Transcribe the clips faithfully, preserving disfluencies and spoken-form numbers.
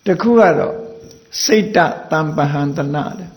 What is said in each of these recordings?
တခုကတော့စိတ်တတံပဟံတနာတဲ့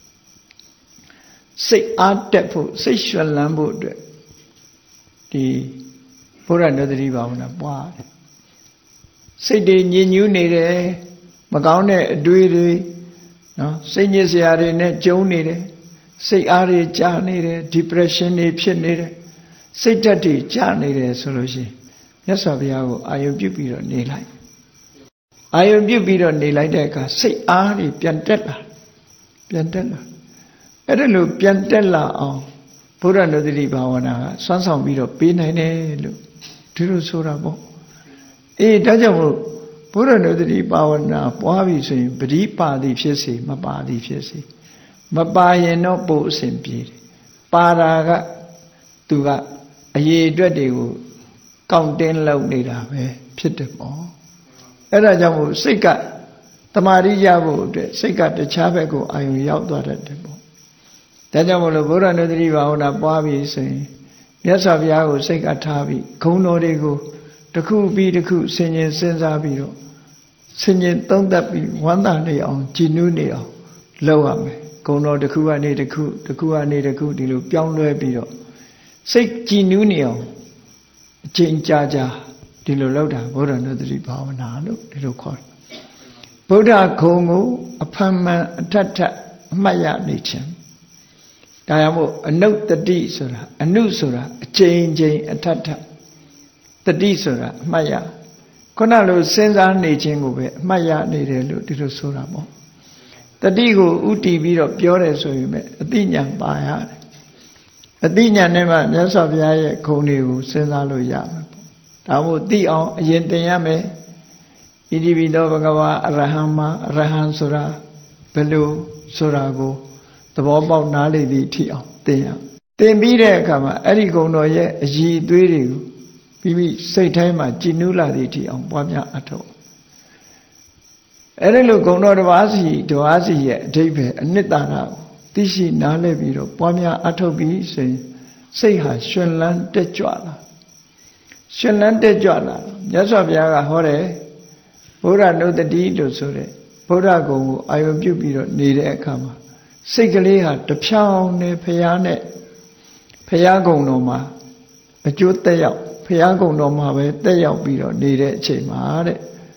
စိတ်အားတက်ဖို့စိတ်ရွှင်လန်းဖို့အတွက်ဒီဘုရားနုဒတိဘာဝနာပွားတယ်စိတ်တွေညစ်ညူးနေတယ်မကောင်းတဲ့အတွေးတွေနော်စိတ်ညစ်စရာတွေနဲ့ကြုံနေတယ်စိတ်အားတွေကျနေတယ် depression တွေဖြစ်နေတယ်စိတ်ဓာတ်တွေကျနေတယ်ဆိုလို့ရှိရင်မြတ်စွာဘုရားကိုအာယုပြုပြီးတော့နေလိုက်အာယုပြုပြီးတော့နေလိုက်တဲ့အခါစိတ်အားတွေပြန်တက်လာပြန်တက်လာအဲ့ဒါလို့ပြန်တက်လာအောင်ဘုရားနုဒတိဘာဝနာကစွမ်းဆောင်ပြီးတော့ပေးနိုင်တယ်လို့ဒီလိုဆိုတာပေါ့အေးဒါကြောင့်မို့ဘုရားနုဒတိဘာဝနာပွားပြီဆိုရင်ပရိပါတိဖြစ်စေမပါတိဖြစ်စေမပါရင်တော့ပို့အစဉ်ပြေတယ်ပါတာကသူကအရေးအတွက်တွေကိုကောင့်တင်းလောက်နေတာပဲဖြစ်တယ်ပေါ့အဲ့ဒါကြောင့်မို့စိတ်ကတမာရိရဖို့အတွက်စိတ်ကတခြားဘက်ကိုအာရုံရောက်သွားတတ်တယ်ပေါ့ဒါကြောင့်မို့လို့ဘုရားနုဒတိဘာဝနာပွားပြီဆိုရင်မြတ်စွာဘုရားကိုစိတ်ကထားပြီးဂုဏ်တော်တွေကိုတစ်ခုပြီးတစ်ခုဆင်ញင်စဉ်းစားပြီးတော့ဆင်ញင်သုံးသပ်ပြီးဝမ်းသာနေအောင်ကြည်နူးနေအောင်လုပ်ရမယ်ဂုဏ်တော်တစ်ခုကနေတစ်ခုတစ်ခုကနေတစ်ခုဒီလိုပြောင်းလဲပြီးတော့စိတ်ကြည်နူးနေအောင်အချိန်ကြာကြာဒီလိုလုပ်တာဘုရားနုဒတိဘာဝနာလို့ဒီလိုခေါ်တယ်ဗုဒ္ဓဂုံကိုအဖန်မှန်အထက်ထက်အမှတ်ရနေခြင်းဒါကြောင့်မို့အနုတတိဆိုတာအနုဆိုတာအချိန်ချင်းအထက်ထက်တတိဆိုတာအမှတ်ရခုနလိုစဉ်းစားနေခြင်းကိုပဲအမှတ်ရနေတယ်လို့ဒီလိုဆိုတာပေါ့တတိကိုဥတည်ပြီးတော့ပြောတယ်ဆိုရင်ပဲအသိဉာဏ်ပါရတယ်အသိဉာဏ်နဲ့မှမြတ်စွာဘုရားရဲ့ဂုဏ်တွေကိုစဉ်းစားလို့ရမှာပေါ့ဒါမို့သိအောင်အရင်သင်ရမယ်ဣတိပိသောဘဂဝါအရဟံမှာအရဟံဆိုတာဘယ်လိုဆိုတာကိုသဘောပေါက်နားလည်သည့်ထိအောင်သင်ရသင်ပြီးတဲ့အခါမှာအဲ့ဒီဂုဏ်တော်ရဲ့အည်အသွေးတွေကိုပြီးပြီးစိတ်ထဲမှာကြည်နူးလာသည့်ထိအောင်ပွားများအထောက်အဲ့ဒီလိုဂုဏ်တော်တစ်ပါးစီတစ်ပါးစီရဲ့အဓိပ္ပာယ်အနှစ်သာရကိုသိရှိနားလည်ပြီးတော့ပွားများအထောက်ပြီးဆိုရင်စိတ်ဟာရှင်လန်းတက်ကြွလာရှင်လန်းတက်ကြွလာမြတ်စွာဘုရားကဟောတယ်ဘုရားနုဒတိလို့ဆိုတဲ့ဘုရားကုံကိုအာယုပြုပြီးတော့နေတဲ့အခါမှာစိတ်ကလေးဟာတဖြောင်းနဲ့ဖရာနဲ့ဖရာကုံတော်မှာအကျိုးတက်ရောက်ဖရာကုံတော်မှာပဲတက်ရောက်ပြီးတော့နေတဲ့အချိန်မှာတဲ့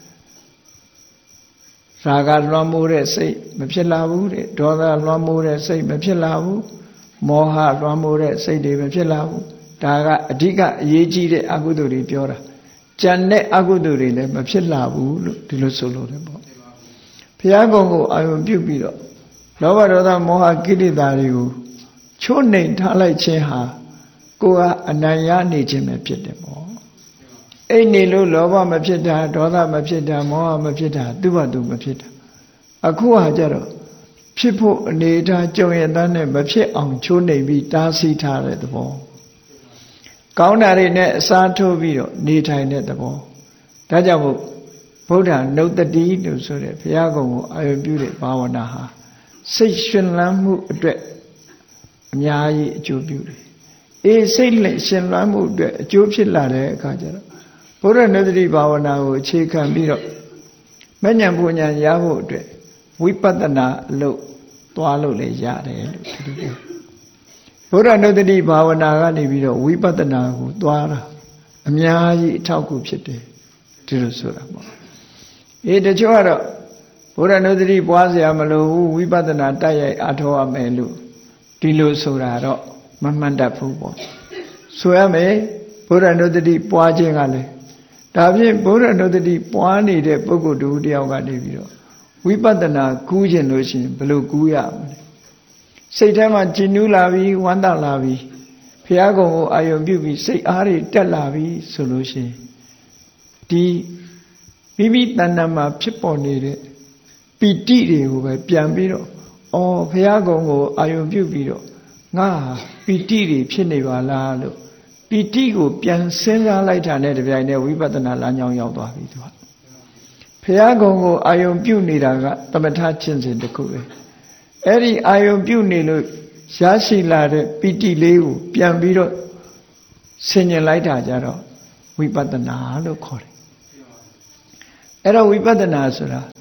ရာဂလွှမ်းမိုးတဲ့စိတ်မဖြစ်လာဘူးတဲ့ဒေါသလွှမ်းမိုးတဲ့စိတ်မဖြစ်လာဘူးမောဟလွှမ်းမိုးတဲ့စိတ်တွေမဖြစ်လာဘူးဒါကအဓိကအရေးကြီးတဲ့အကုသိုလ်တွေပြောတာကြံတဲ့အကုသိုလ်တွေလည်းမဖြစ်လာဘူးလို့ဒီလိုဆိုလို့တယ်ပေါ့ဘုရားကုံကိုအာရုံပြုပြီးတော့လောဘဒေါသမောဟကိလေသာတွေကိုချိုးနှိမ်ထားလိုက်ခြင်းဟာကိုယ်ကအနိုင်ရနေခြင်းပဲဖြစ်တယ်ပေါ့အိတ်နေလို့လောဘမဖြစ်တာဒေါသမဖြစ်တာမောဟမဖြစ်တာသူ့ဘာသူမဖြစ်တာအခုဟာကြတော့ဖြစ်ဖို့အနေထားကြုံရတဲ့နဲ့မဖြစ်အောင်ချိုးနှိမ်ပြီးတားဆီးထားတဲ့သဘောကောင်းတာတွေနဲ့အစားထိုးပြီးတော့နေထိုင်တဲ့သဘောဒါကြောင့်မို့ဗုဒ္ဓနုတ္တိလို့ဆိုတဲ့ဘုရားကုံကိုအာရုံပြုတဲ့ဘာဝနာဟာစိတ်ရှင်လန်းမှုအတွက်အများကြီးအကျိုးပြုတယ်အေးစိတ်လက်ရှင်လန်းမှုအတွက်အကျိုးဖြစ်လာတဲ့အခါကျတော့ဘုရားနုတ္တိဘာဝနာကိုအခြေခံပြီးတော့မဉ္ဇဉ်ပူဉ္ဇဉ်ရဖို့အတွက်ဝိပဿနာအလုပ်သွားလို့လည်းရတယ်လို့ဒီလိုပြောဘုရားနုတ္တိဘာဝနာကနေပြီးတော့ဝိပဿနာကိုသွားတာအများကြီးအထောက်အကူဖြစ်တယ်ဒီလိုဆိုတာပေါ့အေးတချို့ကတော့ဘုရားနုတ္တိပွားစရာမလိုဘူးဝိပဿနာတိုက်ရိုက်အထောက်ရမယ်လို့ဒီလိုဆိုတာတော့မမှန်တတ်ဘူးပေါ့ဆိုရမယ်ဘုရားနုတ္တိပွားခြင်းကလည်းဒါဖြင့်ဘုရားနုတ္တိပွားနေတဲ့ပုဂ္ဂိုလ်တူတယောက်ကနေပြီးတော့ဝိပဿနာကူးခြင်းလို့ရှိရင်ဘယ်လိုကူးရမလဲစိတ်ထဲမှာကြည်နူးလာပြီးဝမ်းသာလာပြီးဘုရားကုံကိုအာရုံပြုပြီးစိတ်အားတွေတက်လာပြီးဆိုလို့ရှိရင်ဒီမိမိတဏ္ဍာမှာဖြစ်ပေါ်နေတဲ့ပီတိတွေကိုပဲပြန်ပြီးတော့အော်ဘုရားကုံကိုအာရုံပြုပြီးတော့ငါပီတိတွေဖြစ်နေပါလားလို့ပီတိကိုပြန်စဉ်းစားလိုက်တာနဲ့တပြိုင်တည်းဝိပဿနာလမ်းကြောင်းရောက်သွားပြီသူကဘုရားကုံကိုအာယုံပြုနေတာကသမထချင်းစဉ်တစ်ခုပဲအဲ့ဒီအာယုံပြုနေလို့ရရှိလာတဲ့ပီတိလေးကိုပြန်ပြီးတော့ဆင်ញင်လိုက်တာကြတော့ဝိပဿနာလို့ခေါ်တယ်အဲ့တော့ဝိပဿနာဆိုတာ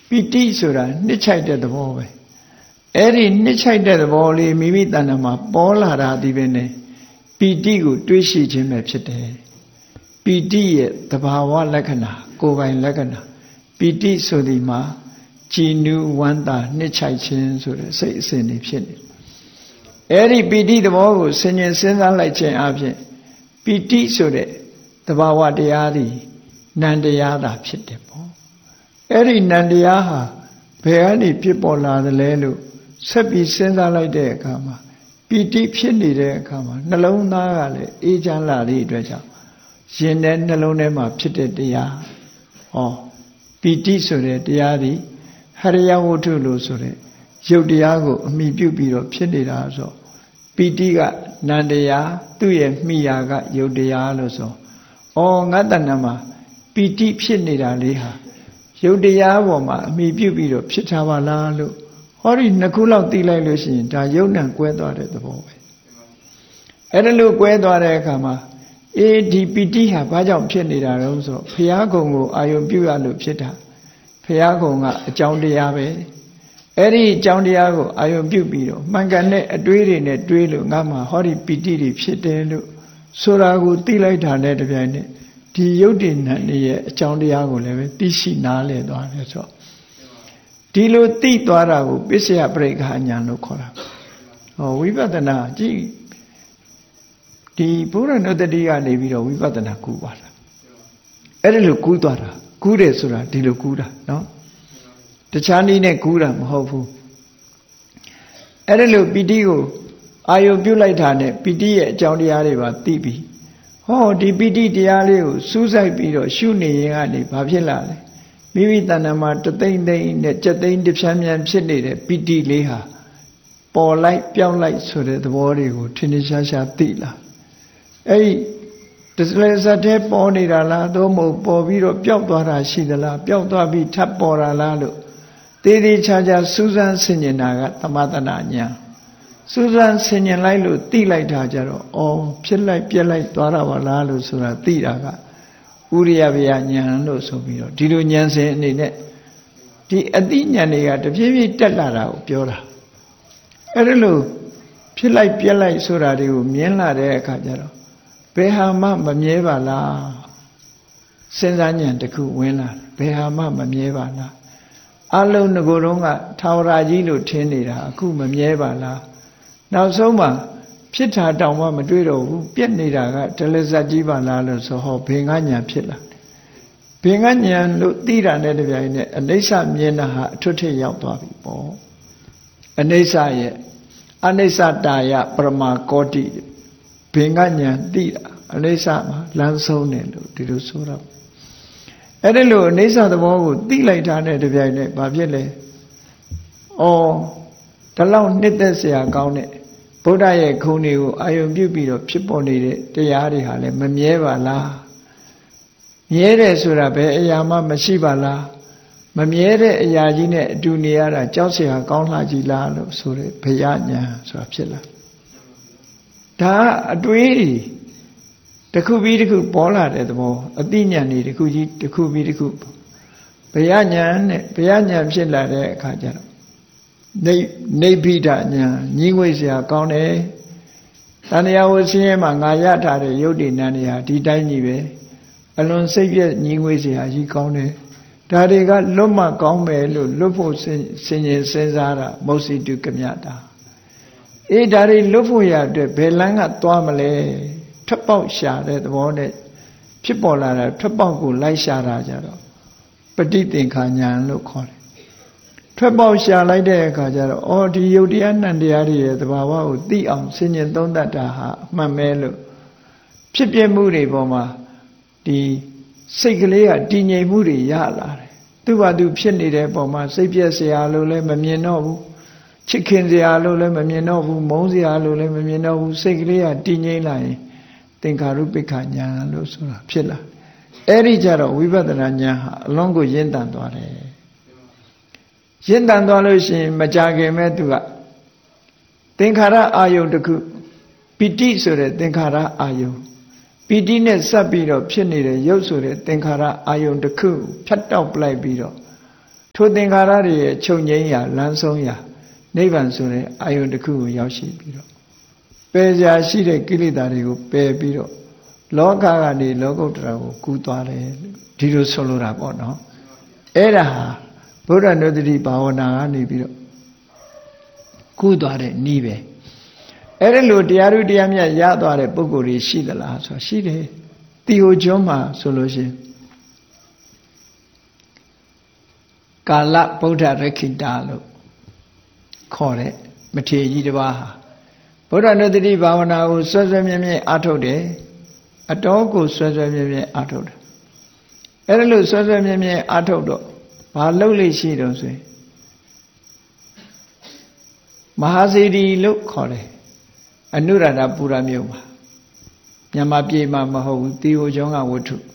ပိဋိဆိုတာနှစ်ချိုက်တဲ့သဘောပဲအဲ့ဒီနှစ်ချိုက်တဲ့သဘောလေးမိမိတဏ္ဍာမှာပေါ်လာတာဒီပဲနဲ့ပိဋိကိုတွေးရှိခြင်းပဲဖြစ်တယ်ပိဋိရဲ့သဘာဝလက္ခဏာကိုယ်ပိုင်လက္ခဏာပိဋိဆိုဒီမှာကြည်နူးဝမ်းသာနှစ်ချိုက်ခြင်းဆိုတဲ့စိတ်အစဉ်တွေဖြစ်နေအဲ့ဒီပိဋိသဘောကိုဆင်ញင်စဉ်းစားလိုက်ခြင်းအပြင်ပိဋိဆိုတဲ့သဘာဝတရားသည်နံတရားသာဖြစ်တယ်ပေါ့အဲ့ဒီနံတရားဟာဘယ်ကနေဖြစ်ပေါ်လာသလဲလို့ဆက်ပြီးစဉ်းစားလိုက်တဲ့အခါမှာပိဋိဖြစ်နေတဲ့အခါမှာနှလုံးသားကလည်းအေးချမ်းလာတဲ့အတွက်ကြောင့်ရင်ထဲနှလုံးထဲမှာဖြစ်တဲ့တရားဟောပိဋိဆိုတဲ့တရားသည်ဟရိယဝတ္ထုလို့ဆိုတဲ့ရုပ်တရားကိုအမိပြုပြီးတော့ဖြစ်နေတာဆိုပိဋိကနံတရားသူ့ရဲ့မိယာကရုပ်တရားလို့ဆိုဩငါတဏ္ဍမှာပိဋိဖြစ်နေတာလေးဟာရုပ်တရားပေါ်မှာအမိပြုပြီးတော့ဖြစ်ထားပါလားလို့ဟောဒီနှစ်ခုလောက်သိလိုက်လို့ရှိရင်ဒါယုံနံကွဲသွားတဲ့သဘောပဲအဲ့ဒါလို့ကွဲသွားတဲ့အခါမှာအေးဒီပိဋိဟာဘာကြောင့်ဖြစ်နေတာလဲဆိုတော့ဘုရားကုံကိုအာယုံပြုရလို့ဖြစ်တာဘုရားကုံကအကြောင်းတရားပဲအဲ့ဒီအကြောင်းတရားကိုအာယုံပြုပြီးတော့မှန်ကန်တဲ့အတွေးတွေနဲ့တွေးလို့ငါမှဟောဒီပိဋိတွေဖြစ်တယ်လို့ဆိုတာကိုသိလိုက်တာနဲ့တပြိုင်နက်ဒီယုတ်တိဏ္ဍရဲ့အကြောင်းတရားကိုလည်းပဲသိရှိနားလည်သွားတယ်ဆိုတော့ဒီလိုသိသွားတာကိုပစ္စယပရိက္ခဉာဏ်လို့ခေါ်တာဟောဝိပဿနာကြည့်ဒီဘုရားနုတ္တိကနေပြီးတော့ဝိပဿနာကူးပါလားအဲ့ဒါလို့ကူးသွားတာကူးတယ်ဆိုတာဒီလိုကူးတာနော်တခြားနည်းနဲ့ကူးတာမဟုတ်ဘူးအဲ့ဒါလို့ပိဋိကိုအာယုပြုလိုက်တာနဲ့ပိဋိရဲ့အကြောင်းတရားတွေပါသိပြီဟောဒီပိဋိတရားလေးကိုစူးစိုက်ပြီးတော့ရှုနေရင်ကနေဘာဖြစ်လာလဲမိမိတဏ္ဍာမှာတသိမ့်သိမ့်နဲ့ကြက်သိမ့်တစ်ဖြန်းဖြန်းဖြစ်နေတဲ့ပိဋိလေးဟာပေါ်လိုက်ပြောင်းလိုက်ဆိုတဲ့သဘောတွေကိုထင်ထင်ရှားရှားသိလာအဲ့ဒီတစလဲစတဲ့ပေါ်နေတာလားသို့မဟုတ်ပေါ်ပြီးတော့ပျောက်သွားတာရှိသလားပျောက်သွားပြီးထပ်ပေါ်တာလားလို့သေးသေးချာချာစူးစမ်းဆင်ခြင်တာကသမထနာဉာဏ်စူးစမ်းဆင်ခြင်လိုက်လို့သိလိုက်တာကြတော့အော်ဖြစ်လိုက်ပြက်လိုက်သွားတာပါလားလို့ဆိုတာသိတာကဥရိယဗျာဉာဏ်လို့ဆိုပြီးတော့ဒီလိုဉာဏ်စဉ်အနေနဲ့ဒီအသိဉာဏ်တွေကတဖြည်းဖြည်းတက်လာတာကိုပြောတာအဲ့ဒါလို့ဖြစ်လိုက်ပြက်လိုက်ဆိုတာတွေကိုမြင်လာတဲ့အခါကျတော့ဘယ်ဟာမှမမြဲပါလားစဉ်းစားဉာဏ်တစ်ခုဝင်လာဘယ်ဟာမှမမြဲပါလားအလုံးငကိုယ်တော့ကထာဝရကြီးလို့ထင်နေတာအခုမမြဲပါလားနောက်ဆုံးမှဖြစ်တာတောင်မှမတွေ့တော့ဘူးပြက်နေတာကဒလဇတ်ကြီးပါလားလို့ဆိုဟောဘေငါညာဖြစ်လာဘေငါညာလို့သိတာနဲ့တပြိုင်နက်အနိစ္စမြင်တာဟာအထွတ်ထိပ်ရောက်သွားပြီပေါ့အနိစ္စရဲ့အနိစ္စတာယပရမကောတိဘေငါညာသိတာအနိစ္စမှာလမ်းဆုံးတယ်လို့ဒီလိုဆိုတာအဲ့ဒါလို့အနိစ္စသဘောကိုသိလိုက်တာနဲ့တပြိုင်နက်ဘာဖြစ်လဲဩဒီလောက်နှစ်သက်စရာကောင်းတဲ့ဗုဒ္ဓရဲ့ခုံတွေကိုအာယုံပြုပြီးတော့ဖြစ်ပေါ်နေတဲ့တရားတွေဟာလည်းမမြဲပါလားမြဲတယ်ဆိုတာဘယ်အရာမှမရှိပါလားမမြဲတဲ့အရာကြီးနဲ့အတူနေရတာကြောက်စရာကောင်းလှကြီးလားလို့ဆိုတဲ့ဘယညာဆိုတာဖြစ်လာဒါအတွေးတစ်ခုပြီးတစ်ခုပေါ်လာတဲ့သဘောအသိဉာဏ်တွေတစ်ခုကြီးတစ်ခုပြီးတစ်ခုဘယညာနဲ့ဘယညာဖြစ်လာတဲ့အခါကျတော့နေနေဗိဒညာညှိငွေ့เสียကောင်းတယ်တဏှာဝဆင်းရဲမှာငါရထားတဲ့ယုတ်တိနံတွေဟာဒီတိုင်းကြီးပဲအလွန်စိတ်ပြည့်ညှိငွေ့เสียကြီးကောင်းတယ်ဒါတွေကလွတ်မှကောင်းမယ်လို့လွတ်ဖို့စင်ရင်စဉ်းစားတာမௌစီတုကမြတာအေးဒါတွေလွတ်ဖို့ရအတွက်ဘယ်လမ်းကသွားမလဲထွက်ပေါက်ရှာတဲ့သဘောနဲ့ဖြစ်ပေါ်လာတာထွက်ပေါက်ကိုလိုက်ရှာတာကြတော့ပဋိသင်္ခာဉာဏ်လို့ခေါ်တယ်ထွက်ပေါက်ရှာလိုက်တဲ့အခါကျတော့အော်ဒီယုတ်တရားနံတရားတွေရဲ့သဘာဝကိုသိအောင်ဆင်ញင်သုံးသပ်တာဟာအမှန်ပဲလို့ဖြစ်ပြမှုတွေပေါ်မှာဒီစိတ်ကလေးကတည်ငြိမ်မှုတွေရလာတယ်သူ့ဘာသူဖြစ်နေတဲ့ပုံမှာစိတ်ပြည့်စရာလို့လည်းမမြင်တော့ဘူးချစ်ခင်စရာလို့လည်းမမြင်တော့ဘူးမုန်းစရာလို့လည်းမမြင်တော့ဘူးစိတ်ကလေးကတည်ငြိမ်လာရင်သင်္ခါရုပ္ပခဉာဏ်လို့ဆိုတာဖြစ်လာအဲ့ဒီကြတော့ဝိပဿနာဉာဏ်ဟာအလုံးကိုရင့်တန်သွားတယ်ရင့်တန်သွားလို့ရှိရင်မကြခင်မဲ့သူကသင်္ခါရအာယုန်တစ်ခုပိဋိဆိုတဲ့သင်္ခါရအာယုန်ပိဋိနဲ့စပ်ပြီးတော့ဖြစ်နေတဲ့ရုပ်ဆိုတဲ့သင်္ခါရအာယုန်တစ်ခုဖြတ်တောက်ပလိုက်ပြီးတော့ထိုသင်္ခါရတွေရဲ့ချုပ်ငြိမ်းရာလမ်းဆုံးရာနိဗ္ဗာန်ဆိုတဲ့အာယုန်တစ်ခုကိုရောက်ရှိပြီးတော့ပယ်ရာရှိတဲ့ကိလေသာတွေကိုပယ်ပြီးတော့လောကကနေလောကုတ္တရာကိုကူးသွားတယ်ဒီလိုဆိုလိုတာပေါ့နော်အဲ့ဒါဟာဗုဒ္ဓနုတ္တိဘာဝနာကနေပြီးတော့ကူးသွားတဲ့နည်းပဲအဲ့ဒါလို့တရားဥတရားမြတ်ရသွားတဲ့ပုဂ္ဂိုလ်တွေရှိသလားဆိုရှိတယ်တီဟိုကျွန်းမှာဆိုလို့ရှိရင်ကာလဗုဒ္ဓရခိတာလို့ခေါ်တဲ့မထေရကြီးတစ်ပါးဟာဗုဒ္ဓနုတ္တိဘာဝနာကိုဆွဲဆွဲမြဲမြဲအားထုတ်တယ်အတော်ကိုဆွဲဆွဲမြဲမြဲအားထုတ်တယ်အဲ့ဒါလို့ဆွဲဆွဲမြဲမြဲအားထုတ်တော့ဘာလုပ်လိမ့်ရှိတော့ဆိုရင်မဟာစေတီလို့ခေါ်တယ်အနုရဒပူရမြို့မှာမြန်မာပြည်မှာမဟုတ်ဘူးတီဟိုကျောင်းကဝတ္ထု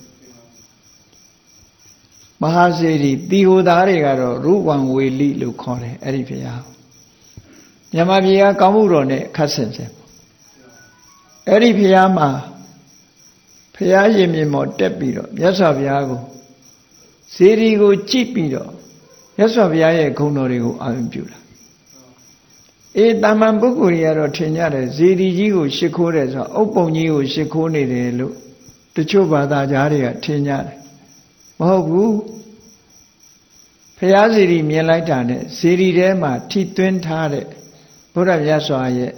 မဟာစေတီတီဟိုသားတွေကတော့ရူပံဝေလိလို့ခေါ်တယ်အဲ့ဒီဘုရားမြန်မာပြည်ကကောင်းမှုတော်နဲ့ခတ်ဆင်ဆင်အဲ့ဒီဘုရားမှာဘုရားရှင်မြင်မော်တက်ပြီးတော့မြတ်စွာဘုရားကိုစေတီကိုကြည့်ပြီးတော့မြတ်စွာဘုရားရဲ့ဂုဏ်တော်တွေကိုအာရုံပြုတာအေးတာမန်ပုဂ္ဂိုလ်တွေကတော့ထင်ကြတယ်စေတီကြီးကိုရှ िख ိုးတယ်ဆိုတော့အုပ်ပုံကြီးကိုရှ िख ိုးနေတယ်လို့တချို့ဘာသာကြားတွေကထင်ကြတယ်မဟုတ်ဘူးဘုရားစေတီမြင်လိုက်တာနဲ့စေတီထဲမှာထိသွင်းထားတဲ့ဘုရားမြတ်စွာရဲ့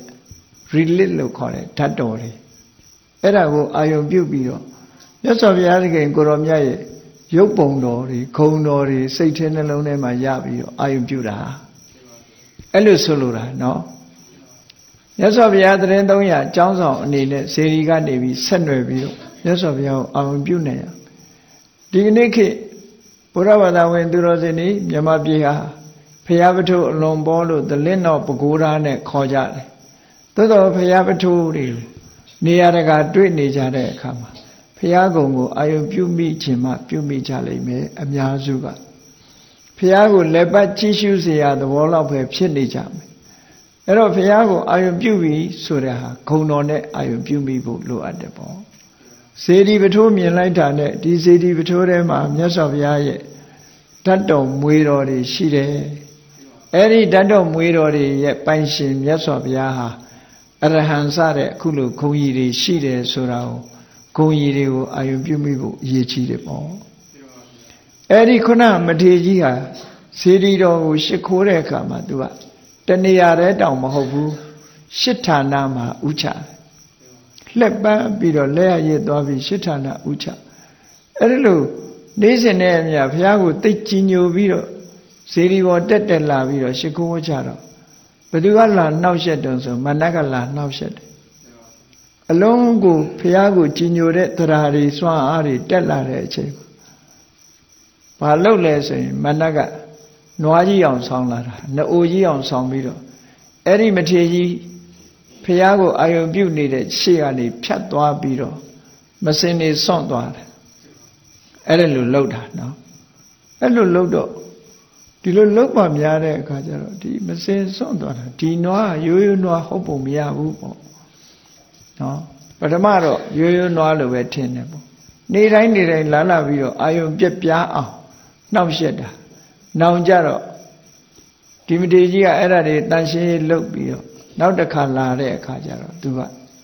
relic လို့ခေါ်တဲ့ဓာတ်တော်တွေအဲ့ဒါကိုအာယုံပြုပြီးတော့မြတ်စွာဘုရားသခင်ကိုရောမြတ်ရဲ့ရုပ်ပုံတော်တွေဂုဏ်တော်တွေစိတ်ထဲနှလုံးထဲမှာရပြီးတော့အာယုံပြုတာအဲ့လိုဆိုလိုတာနော်မြတ်စွာဘုရားသရင်သုံးရာအကြောင်းဆောင်အနေနဲ့စေတီကနေပြီးဆက်နွယ်ပြီးတော့မြတ်စွာဘုရားကိုအာယုံပြုနေရဒီကနေ့ခေတ်ဘုရားဘာသာဝင်သူတော်စင်တွေမြန်မာပြည်ဟာဘုရားပထုအလွန်ပေါ်လို့သလင်းတော်ပကိုးဓာနဲ့ခေါ်ကြတယ်သို့တော်ဘုရားပထုတွေနေရာတကာတွေ့နေကြတဲ့အခါမှာဘုရားကုံကိုအာယုံပြုမိခြင်းမှပြုမိကြလိမ့်မယ်အများစုကဘုရားကိုလက်ပတ်ကြည့်ရှုเสียသဘောလောက်ပဲဖြစ်နေကြမယ်အဲ့တော့ဘုရားကိုအာယုံပြုပြီးဆိုတဲ့ဟာဂုဏ်တော်နဲ့အာယုံပြုမိဖို့လိုအပ်တယ်ပေါ့စေတီပထိုးမြင်လိုက်တာနဲ့ဒီစေတီပထိုးထဲမှာမြတ်စွာဘုရားရဲ့ဓာတ်တော်မွေတော်တွေရှိတယ်အဲ့ဒီဓာတ်တော်မွေတော်တွေရဲ့ပိုင်ရှင်မြတ်စွာဘုရားဟာအရဟံစတဲ့အခုလိုဂုဏ်ကြီးတွေရှိတယ်ဆိုတာကိုဂုဏ်ကြီးတွေကိုအာယုံပြုမိဖို့အရေးကြီးတယ်ပေါ့အဲ့ဒီခုနမထေရကြီးဟာစေတီတော်ကိုရှ िख ိုးတဲ့အခါမှာသူကတဏှာရဲတောင်မဟုတ်ဘူးရှစ်ဌာနမှာဥချလှက်ပန်းပြီးတော့လက်ရရသွားပြီးရှစ်ဌာနဥချအဲ့ဒီလိုနေ့စဉ်နဲ့အမျှဘုရားကိုသိကြည်ညိုပြီးတော့စေတီပေါ်တက်တက်လာပြီးတော့ရှ िख ိုးချတော့ဘယ်သူကလာနှောက်ရက်တုံးဆိုမနက်ကလာနှောက်ရက်တယ်အလုံးကိုဘုရားကိုကြည်ညိုတဲ့တရားတွေစွမ်းအားတွေတက်လာတဲ့အချိန်ဘာလုပ်လဲဆိုရင်မနက်ကနွားကြီးအောင်ဆောင်းလာတာနအိုကြီးအောင်ဆောင်းပြီးတော့အဲ့ဒီမထေရကြီးဘုရားကိုအာယုံပြုနေတဲ့ရှေ့ကနေဖြတ်သွားပြီးတော့မစင်နေစွန့်သွားတယ်အဲ့ဒါလိုလှုပ်တာနော်အဲ့လိုလှုပ်တော့ဒီလိုလှုပ်ပါများတဲ့အခါကျတော့ဒီမစင်စွန့်သွားတာဒီနွားရိုးရိုးနွားဟုတ်ပုံမရဘူးပေါ့နော်ပထမတော့ရိုးရိုးနွားလိုပဲထင်တယ်ပေါ့နေတိုင်းနေတိုင်းလာလာပြီးတော့အာယုံပြက်ပြားအောင်နှောက်ရက်တာနောင်ကြတော့ဒီမထေရကြီးကအဲ့ဒါတွေတန်ရှင်းလှုပ်ပြီးတော့နောက်တစ်ခါလာတဲ့အခါကျတော့သူက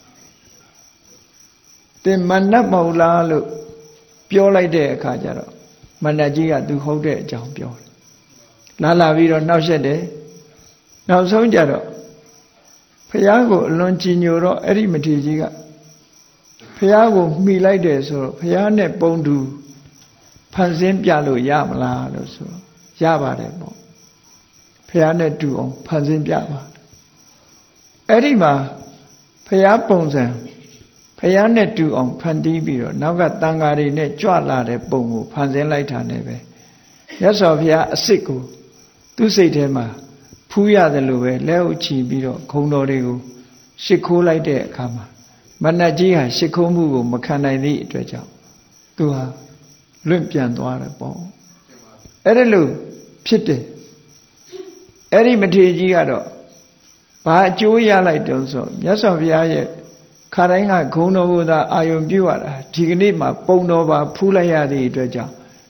တင်မနတ်မဟုတ်လားလို့ပြောလိုက်တဲ့အခါကျတော့မနတ်ကြီးကသူဟုတ်တဲ့အကြောင်းပြောတယ်လာလာပြီးတော့နှောက်ရက်တယ်နောက်ဆုံးကြတော့ဖះကိုအလွန်ကြည်ညိုတော့အဲ့ဒီမထေရကြီးကဖះကိုမှီလိုက်တယ်ဆိုတော့ဖះနဲ့ပုံတူဖန်ဆင်းပြလို့ရမလားလို့ဆိုရပါတယ်ပေါ့ဖះနဲ့တူအောင်ဖန်ဆင်းပြပါအဲ့ဒီမှာဖះပုံစံဖះနဲ့တူအောင်ဖန်တီးပြီးတော့နောက်ကတန်ဃာတွေနဲ့ကြွလာတဲ့ပုံကိုဖန်ဆင်းလိုက်တာနဲ့ပဲမြတ်စွာဘုရားအစ်စ်ကိုသူ့စိတ်ထဲမှာဖူးရတယ်လို့ပဲလက်အုပ်ချီပြီးတော့ခုံတော်တွေကိုရှ िख ိုးလိုက်တဲ့အခါမှာမနတ်ကြီးဟာရှ िख ိုးမှုကိုမခံနိုင်သည့်အတွက်ကြောင့်သူဟာလွင့်ပြန်သွားတယ်ပေါ့အဲ့ဒါလို့ဖြစ်တယ်အဲ့ဒီမထေရကြီးကတော့ဘာအကျိုးရလိုက်တုံးဆိုမြတ်စွာဘုရားရဲ့ခါတိုင်းကဂုဏ်တော်ကိုသာအာယုံပြုရတာဒီကနေ့မှာပုံတော်ပါဖူးလိုက်ရသည့်အတွက်ကြောင့်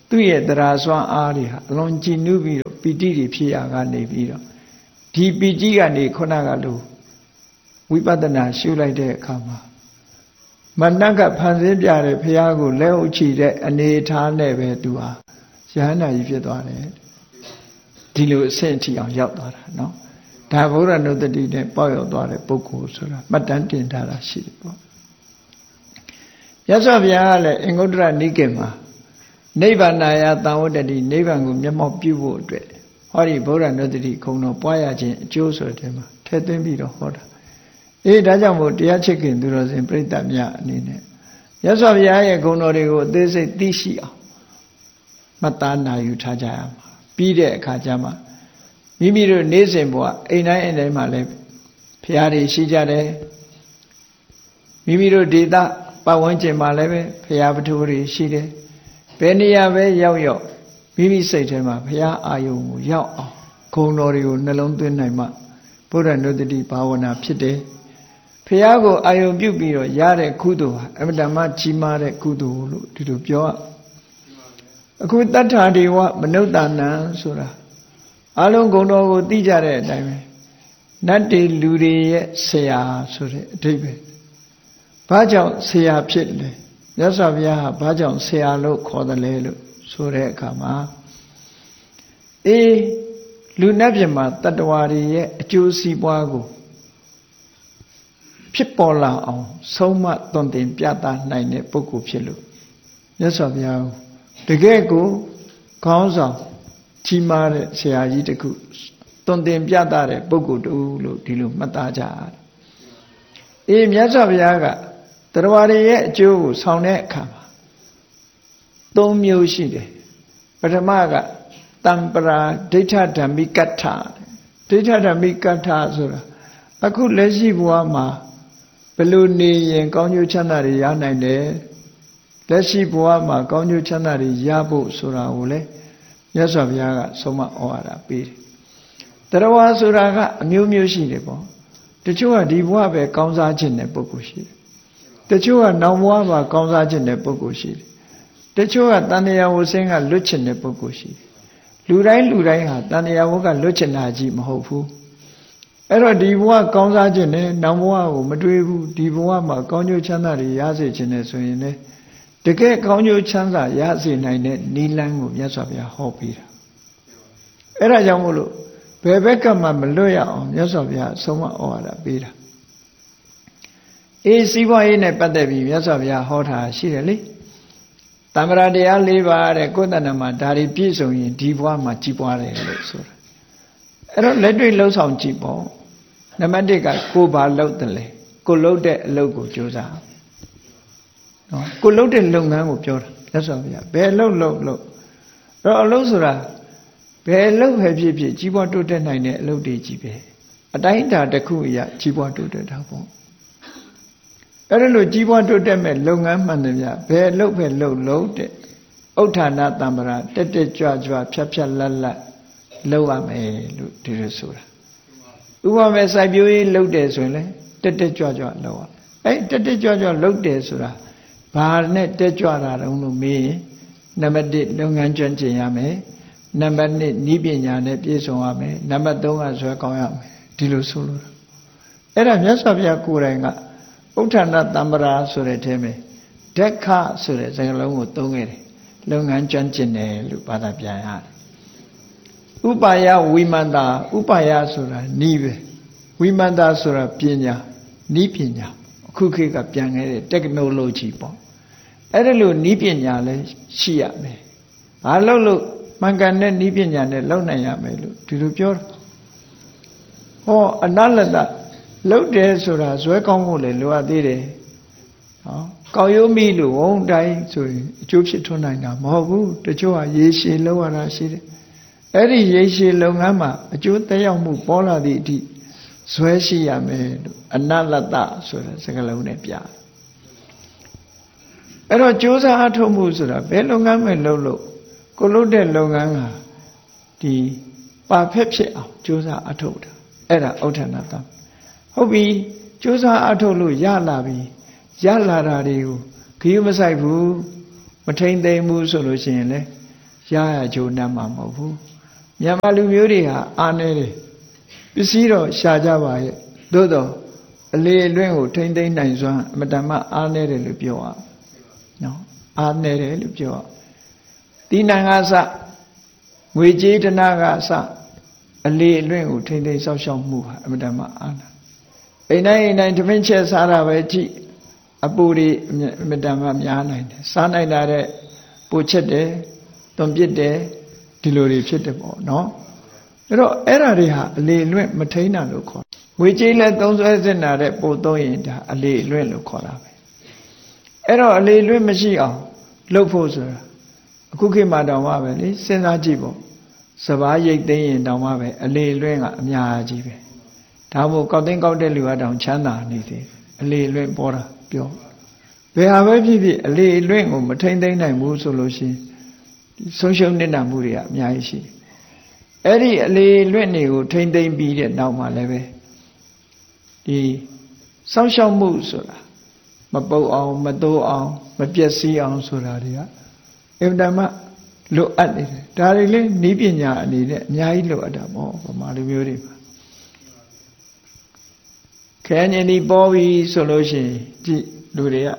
သူ့ရဲ့တရားစွမ်းအားတွေဟာအလွန်ကြည်နူးပြီးတော့ပီတိတွေဖြစ်ရကနေပြီးတော့ဒီပီတိကနေခုနကလိုဝိပဿနာရှုလိုက်တဲ့အခါမှာမနက်ကဖန်ဆင်းပြတဲ့ဘုရားကိုလက်ဥချီတဲ့အနေထားနဲ့ပဲသူဟာယဟန္တာကြီးဖြစ်သွားတယ်ဒီလိုအဆင့်အထိအောင်ရောက်သွားတာနော်ဒါဗုဒ္ဓနုတ္တိနဲ့ပေါ့ရောက်သွားတဲ့ပုဂ္ဂိုလ်ဆိုတာမှတ်တမ်းတင်ထားတာရှိတယ်ပေါ့မြတ်စွာဘုရားကလည်းအင်္ဂုတ္တရနိကေမှာနိဗ္ဗာန်ယသံဝတ္တတိနိဗ္ဗာန်ကိုမျက်မှောက်ပြုဖို့အတွက်ဟောဒီဗုဒ္ဓနုတ္တိခုံတော်ပွားရခြင်းအကျိုးဆိုတဲ့မှာထည့်သွင်းပြီးတော့ဟောတာအေးဒါကြောင့်မို့တရားချစ်ခင်သူတော်စင်ပြိဿများအနေနဲ့မြတ်စွာဘုရားရဲ့ဂုဏ်တော်တွေကိုအသေးစိတ်သိရှိအောင်မှတ်သားနာယူထားကြရမှာပြီးတဲ့အခါကျမှမိမိတို့နေ့စဉ်ဘဝအိမ်တိုင်းအိမ်တိုင်းမှာလည်းဘုရားတွေရှိကြတယ်မိမိတို့ဒေသပတ်ဝန်းကျင်မှာလည်းပဲဘုရားပထဝီတွေရှိတယ်ဘယ်နေရာပဲရောက်ရောက်မိမိစိတ်ထဲမှာဘုရားအာယုံကိုရောက်အောင်ဂုဏ်တော်တွေကိုနှလုံးသွင်းနိုင်မှဗုဒ္ဓနုတ္တိဘာဝနာဖြစ်တယ်ဘုရားကိုအာယုံပြုပြီးတော့ရတဲ့ကုသိုလ်ဟာအမှန်တမ်းကြီးမားတဲ့ကုသိုလ်လို့ဒီလိုပြောရအခုတတ္ထာဒေဝမနုဿာနံဆိုတာအလုံးဂုဏ်တော်ကိုသိကြတဲ့အတိုင်းပဲနတ်တွေလူတွေရဲ့ဆရာဆိုတဲ့အဓိပ္ပာယ်ဘာကြောင့်ဆရာဖြစ်လဲမြတ်စွာဘုရားဟာဘာကြောင့်ဆရာလို့ခေါ်တယ်လဲလို့ဆိုတဲ့အခါမှာအေးလူနတ်ပြည်မှာတတ္တဝါတွေရဲ့အကျိုးစီးပွားကိုဖြစ်ပေါ်လာအောင်ဆုံးမသွန်သင်ပြသနိုင်တဲ့ပုဂ္ဂိုလ်ဖြစ်လို့မြတ်စွာဘုရားတကယ်ကိုခေါင်းဆောင်ကြီးမားတဲ့ဆရာကြီးတခုသွန်သင်ပြသတဲ့ပုဂ္ဂိုလ်တူလို့ဒီလိုမှတ်သားကြရတယ်။အေးမြတ်စွာဘုရားကတရားတွေရဲ့အကျိုးကိုဆောင်တဲ့အခါမှာသုံးမျိုးရှိတယ်။ပထမကတံပရာဒိဋ္ဌဓမ္မိကတ္ထဒိဋ္ဌဓမ္မိကတ္ထဆိုတာအခုလက်ရှိဘဝမှာဘယ်လိုနေရင်ကောင်းကျိုးချမ်းသာတွေရနိုင်တယ်လက်ရှိဘဝမှာကောင်းကျိုးချမ်းသာတွေရဖို့ဆိုတာကိုလေမြတ်စွာဘုရားကဆုံးမဩဝါဒပေးတယ်တရားဝါဆိုတာကအမျိုးမျိုးရှိတယ်ပေါ့တချို့ကဒီဘဝပဲကောင်းစားခြင်းတဲ့ပုဂ္ဂိုလ်ရှိတယ်တချို့ကနောက်ဘဝမှာကောင်းစားခြင်းတဲ့ပုဂ္ဂိုလ်ရှိတယ်တချို့ကတန်တရာဝဆင်းကလွတ်ချင်တဲ့ပုဂ္ဂိုလ်ရှိတယ်လူတိုင်းလူတိုင်းဟာတန်တရာဝကလွတ်ချင်တာကြီးမဟုတ်ဘူးအဲ့တော့ဒီဘဝကောင်းစားခြင်းနဲ့နောက်ဘဝကိုမတွေးဘူးဒီဘဝမှာကောင်းကျိုးချမ်းသာတွေရစေခြင်းနဲ့ဆိုရင်လေတကယ်ကောင်းကျိုးချမ်းသာရစေနိုင်တဲ့နိလန်းကိုမြတ်စွာဘုရားဟောပေးတာအဲ့ဒါကြောင့်မို့လို့ဘယ်ဘက်ကမှမလွတ်ရအောင်မြတ်စွာဘုရားဆုံးမဩဝါဒပေးတာအေးစီးပွားရေးနဲ့ပတ်သက်ပြီးမြတ်စွာဘုရားဟောတာရှိတယ်လေတမ္ပရာတရား၄ပါးတဲ့ကိုယ်တဏ္ဍမှာဒါတွေပြည့်စုံရင်ဒီဘဝမှာကြီးပွားတယ်လို့ဆိုတာအဲ့တော့လက်တွေ့လှုပ်ဆောင်ကြည့်ပေါ့နံပါတ်၁ကကိုဘာလုပ်တယ်လဲကိုလုပ်တဲ့အလုပ်ကိုကြိုးစားနော်ကိုလုပ်တဲ့လုပ်ငန်းကိုပြောတာမြတ်စွာဘုရားဘယ်လုပ်လုပ်လုပ်အဲ့တော့အလုပ်ဆိုတာဘယ်လုပ်ပဲဖြစ်ဖြစ်ကြီးပွားတိုးတက်နိုင်တဲ့အလုပ်တွေကြီးပဲအတိုင်းအတာတစ်ခုအရာကြီးပွားတိုးတက်တာပေါ့အဲ့ဒါလို့ကြီးပွားတိုးတက်မဲ့လုပ်ငန်းမှန်တယ်ဗျဘယ်လုပ်ပဲလုပ်လုပ်တဲ့ဥဋ္ဌာဏတံ္ပရာတက်တက်ကြွကြွဖြတ်ဖြတ်လက်လက်လုပ်ရမယ်လို့ဒီလိုဆိုတာဥပမာစိုက်ပျိုးရေးလုပ်တယ်ဆိုရင်လေတက်တက်ကြွကြွလုပ်ရအဲ့တက်တက်ကြွကြွလုပ်တယ်ဆိုတာဘာနဲ့တက်ကြွတာတုံးလို့မေးရင်နံပါတ်၁လုပ်ငန်းကျွမ်းကျင်ရမယ်နံပါတ်၂နည်းပညာနဲ့ပြည့်စုံရမယ်နံပါတ်၃ကဇွဲကောင်းရမယ်ဒီလိုဆိုလို့အဲ့ဒါမြတ်စွာဘုရားကိုယ်တိုင်ကဥဋ္ဌာဏတံ္ပရာဆိုတဲ့အထဲမှာဒက္ခဆိုတဲ့စကားလုံးကိုသုံးခဲ့တယ်လုပ်ငန်းကျွမ်းကျင်တယ်လို့ဘာသာပြန်ရတယ်ဥပါယဝိမန္တာဥပါယဆိုတာနီးပဲဝိမန္တာဆိုတာပညာနီးပညာအခုခေတ်ကပြန်ခဲ့တဲ့ technology ပေါ့အဲ့ဒါလို့နီးပညာလည်းရှိရမယ်ဘာလို့လို့မှန်ကန်တဲ့နီးပညာနဲ့လုပ်နိုင်ရမယ်လို့ဒီလိုပြောတာဟောအနလတလုပ်တယ်ဆိုတာဇွဲကောင်းဖို့လည်းလိုအပ်သေးတယ်ဟောကောက်ရိုးမိလို့ဝုန်းတိုင်းဆိုရင်အကျိုးဖြစ်ထွန်းနိုင်တာမဟုတ်ဘူးတချို့ကရေရှည်လောက်ရတာရှိတယ်အဲ့ဒီရေရှည်လုပ်ငန်းမှာအကျိုးသက်ရောက်မှုပေါ်လာသည့်အထိဇွဲရှိရမယ်လို့အနလတဆိုတဲ့စကားလုံးနဲ့ပြတယ်အဲ့တော့ကြိုးစားအထောက်မှုဆိုတာဘယ်လုပ်ငန်းပဲလုပ်လို့ကိုလုပ်တဲ့လုပ်ငန်းကဒီပါဖက်ဖြစ်အောင်ကြိုးစားအထောက်တာအဲ့ဒါဥဋ္ဌာဏတံဟုတ်ပြီကြိုးစားအထောက်လို့ရလာပြီရလာတာတွေကိုခရီးမဆိုင်ဘူးမထိန်သိမ်းဘူးဆိုလို့ရှိရင်လေရရကြိုးနှံ့မှာမဟုတ်ဘူးမြန်မာလူမျိုးတွေဟာအားနေတယ်ပစ္စည်းတော့ရှာကြပါရဲ့သို့တော့အလေအလွင့်ကိုထိမ့်သိမ့်နိုင်စွမ်းအမတမအားနေတယ်လို့ပြောရနော်အားနေတယ်လို့ပြောရတိဏ္ဍာကစငွေကြေးတနာကစအလေအလွင့်ကိုထိမ့်သိမ့်ဆောက်ရှောက်မှုဟာအမတမအားနာအိမ်တိုင်းအိမ်တိုင်းတမင်းချက်စားတာပဲကြည့်အပူတွေအမတမများနိုင်တယ်စားနိုင်တာတဲ့ပူချက်တယ်သွန်ပစ်တယ်ဒီလိုတွေဖြစ်တယ်ပေါ့နော်အဲ့တော့အဲ့ဓာတွေဟာအလေအလွင့်မထိန်းတာလို့ခေါ်ငွေကြေးလဲသုံးစွဲစင်တာတဲ့ပို့သုံးရင်ဒါအလေအလွင့်လို့ခေါ်တာပဲအဲ့တော့အလေအလွင့်မရှိအောင်လုပ်ဖို့ဆိုတာအခုခေတ်မှာတောင်မှပဲလေစဉ်းစားကြည့်ပေါ့စပားရိတ်သိမ်းရင်တောင်မှပဲအလေအလွင့်ကအများကြီးပဲဒါမို့ကောက်သိမ်းကောက်တဲ့လူကတောင်ချမ်းသာနေသေးအလေအလွင့်ပေါ်တာပြောဘယ်ဟာပဲဖြစ်ဖြစ်အလေအလွင့်ကိုမထိန်းသိမ်းနိုင်ဘူးဆိုလို့ရှိရင်ဆုံးရှုံးနေတာမှုတွေကအများကြီးရှိတယ်အဲ့ဒီအလေလွင့်တွေကိုထိမ့်သိမ့်ပြီးတဲ့နောက်မှာလည်းပဲဒီစောင့်ရှောက်မှုဆိုတာမပုတ်အောင်မတိုးအောင်မပျက်စီးအောင်ဆိုတာတွေကအင်တမလိုအပ်နေတယ်ဒါတွေလည်းဤပညာအနေနဲ့အများကြီးလိုအပ်တာပေါ့ဗမာလူမျိုးတွေမှာခဲညင်ဒီပေါ်ပြီဆိုလို့ရှိရင်ကြည့်လူတွေက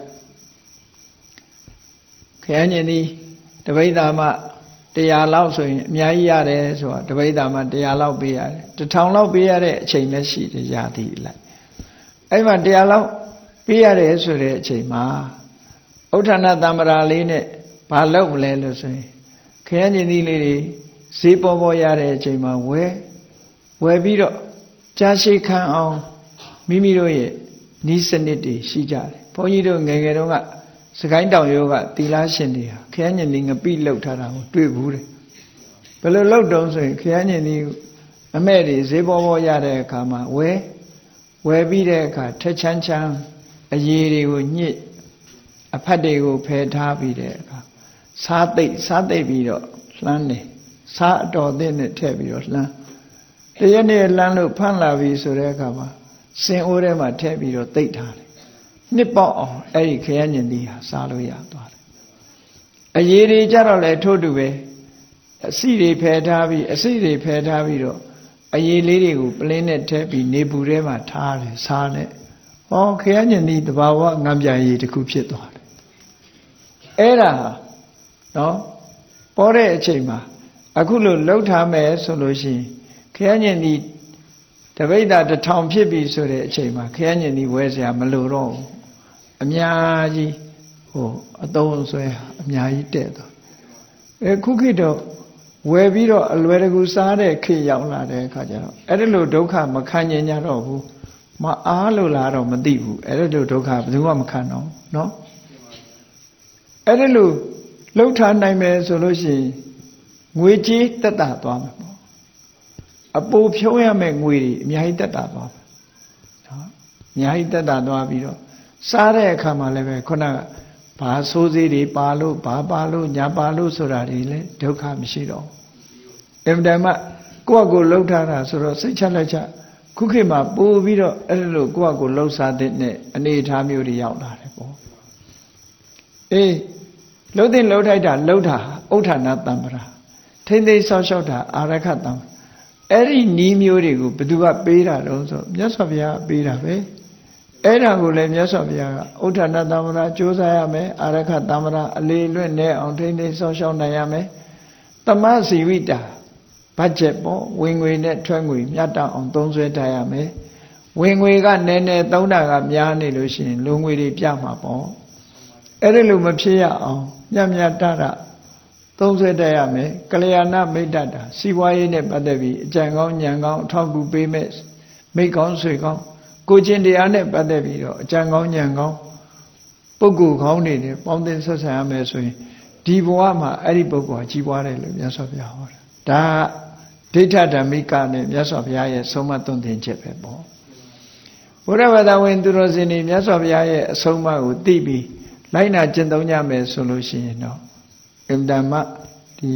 ခဲညင်ဒီတပိဋ္ဌာမတရားလောက်ဆိုရင်အများကြီးရတယ်ဆိုတာတပိဋ္ဌာမတရားလောက်ပေးရတယ်တစ်ထောင်လောက်ပေးရတဲ့အချိန်လည်းရှိတယ်ရာသီလိုက်အဲ့မှာတရားလောက်ပေးရတယ်ဆိုတဲ့အချိန်မှာဥဋ္ဌာဏတမ္ပရာလေးနဲ့ဘာလုပ်မလဲလို့ဆိုရင်ခရမ်းကျင်သီးလေးတွေဈေးပေါ်ပေါ်ရတဲ့အချိန်မှာဝယ်ဝယ်ပြီးတော့ကြာရှည်ခံအောင်မိမိတို့ရဲ့ဤစနစ်တွေရှိကြတယ်ဘုန်းကြီးတို့ငယ်ငယ်တုန်းကစကိုင်းတောင်ရိုးကသီလရှင်တွေဟာခရမ်းညင်ဒီငပိလောက်ထားတာကိုတွေ့ဘူးတယ်ဘယ်လိုလောက်တုံးဆိုရင်ခရမ်းညင်ဒီအမဲ့တွေဈေးပေါ်ပေါ်ရတဲ့အခါမှာဝဲဝဲပြီးတဲ့အခါထက်ချမ်းချမ်းအရေတွေကိုညစ်အဖတ်တွေကိုဖယ်ထားပြီးတဲ့အခါစားသိပ်စားသိပ်ပြီးတော့လှမ်းတယ်စားအတော်သင့်နဲ့ထည့်ပြီးတော့လှမ်းတရက်နေ့လှမ်းလို့ဖမ်းလာပြီဆိုတဲ့အခါမှာစင်အိုးထဲမှာထည့်ပြီးတော့သိပ်ထားတယ်နှစ်ပေါက်အောင်အဲ့ဒီခရမ်းညင်သီးဟာစားလို့ရသွားတယ်အရေးတွေကြတော့လေထို့တူပဲအစီတွေဖယ်ထားပြီးအစီတွေဖယ်ထားပြီးတော့အရေးလေးတွေကိုပလင်းနဲ့ထည့်ပြီးနေပူထဲမှာထားတယ်စားတယ်ဟောခရမ်းညင်သီးတဘာဝငံပြန်ရည်တစ်ခုဖြစ်သွားတယ်အဲ့ဒါနော်ပေါ်တဲ့အချိန်မှာအခုလို့လှုပ်ထားမယ်ဆိုလို့ရှိရင်ခရမ်းညင်သီးတပိဋ္ဌာတစ်ထောင်ဖြစ်ပြီဆိုတဲ့အချိန်မှာခရမ်းညင်သီးဝဲเสียမလိုတော့ဘူးအများကြီးဟိုအသုံးဆွဲအများကြီးတဲ့တော့အဲခုခေတ်တော့ဝယ်ပြီးတော့အလွယ်တကူစားတဲ့ခေတ်ရောက်လာတဲ့အခါကျတော့အဲ့ဒီလိုဒုက္ခမခံញင်ကြတော့ဘူးမအားလို့လားတော့မသိဘူးအဲ့ဒီလိုဒုက္ခဘယ်သူမှမခံတော့နော်အဲ့ဒီလိုလှုပ်ထားနိုင်မယ်ဆိုလို့ရှိရင်ငွေကြေးတက်တာသွားမှာပေါ့အပူဖြုံးရမယ့်ငွေတွေအများကြီးတက်တာသွားမှာနော်အများကြီးတက်တာသွားပြီးတော့စားတဲ့အခါမှာလည်းပဲခုနကဘာဆိုးစေးတွေပါလို့ဘာပါလို့ညာပါလို့ဆိုတာတွေလည်းဒုက္ခမရှိတော့အင်တမကိုယ့်အကိုလှုပ်ထားတာဆိုတော့စိတ်ချလက်ချခုခေတ်မှာပို့ပြီးတော့အဲ့လိုကိုယ့်အကိုလှုပ်စားတဲ့နဲ့အနေအထားမျိုးတွေရောက်လာတယ်ပေါ့အေးလှုပ်တဲ့လှုပ်ထိုက်တာလှုပ်တာဥဋ္ဌာဏတံပရာထိမ့်သိမ်းဆောက်ရှောက်တာအာရခတံအဲ့ဒီနီးမျိုးတွေကိုဘယ်သူကပေးတာတော့ဆိုမြတ်စွာဘုရားပေးတာပဲအဲ့ဒါကိုလည်းမြတ်စွာဘုရားကဥဋ္ဌာဏတံပရာကြိုးစားရမယ်အာရခတံပရာအလေလွင့်နဲ့အောင်ထိမ့်သိမ်းဆောက်ရှောက်နိုင်ရမယ်တမစီဝိတာဘတ်ဂျက်ပေါ့ဝင်ငွေနဲ့ထွက်ငွေမြတ်တအောင်သုံးစွဲထားရမယ်ဝင်ငွေကနည်းနည်းသုံးတာကများနေလို့ရှိရင်လုံငွေတွေပြမှာပေါ့အဲ့ဒီလိုမဖြစ်ရအောင်မြတ်မြတ်တရသုံးစွဲတတ်ရမယ်ကလျာဏမိတ်တတာစီးပွားရေးနဲ့ပတ်သက်ပြီးအကြံကောင်းဉာဏ်ကောင်းအထောက်အကူပေးမဲ့မိတ်ကောင်းဆွေကောင်းကိုချင်းတရားနဲ့ပတ်သက်ပြီးတော့အကြံကောင်းဉာဏ်ကောင်းပုဂ္ဂိုလ်ကောင်းတွေနဲ့ပေါင်းသင်းဆက်ဆံရမယ်ဆိုရင်ဒီဘဝမှာအဲ့ဒီပုဂ္ဂိုလ်ကြီးပွားတယ်လို့မြတ်စွာဘုရားဟောတာဒါဒိဋ္ဌဓမ္မိကနဲ့မြတ်စွာဘုရားရဲ့ဆုံးမသွန်သင်ချက်ပဲပေါ့ဘုရားဘာသာဝင်သူတော်စင်တွေမြတ်စွာဘုရားရဲ့အဆုံးအမကိုသိပြီးလိုက်နာကျင့်သုံးကြမယ်ဆိုလို့ရှိရင်တော့အင်တမဒီ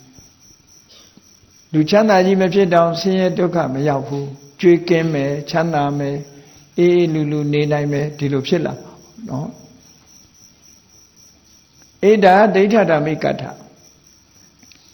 လူချမ်းသာကြီးမဖြစ်တောင်ဆင်းရဲဒုက္ခမရောက်ဘူးကြွေးကင်းမယ်ချမ်းသာမယ်အေးအေးလူလူနေနိုင်မယ်ဒီလိုဖြစ်လာမှာနော်ဧဒါဒိဋ္ဌဓမ္မိကထ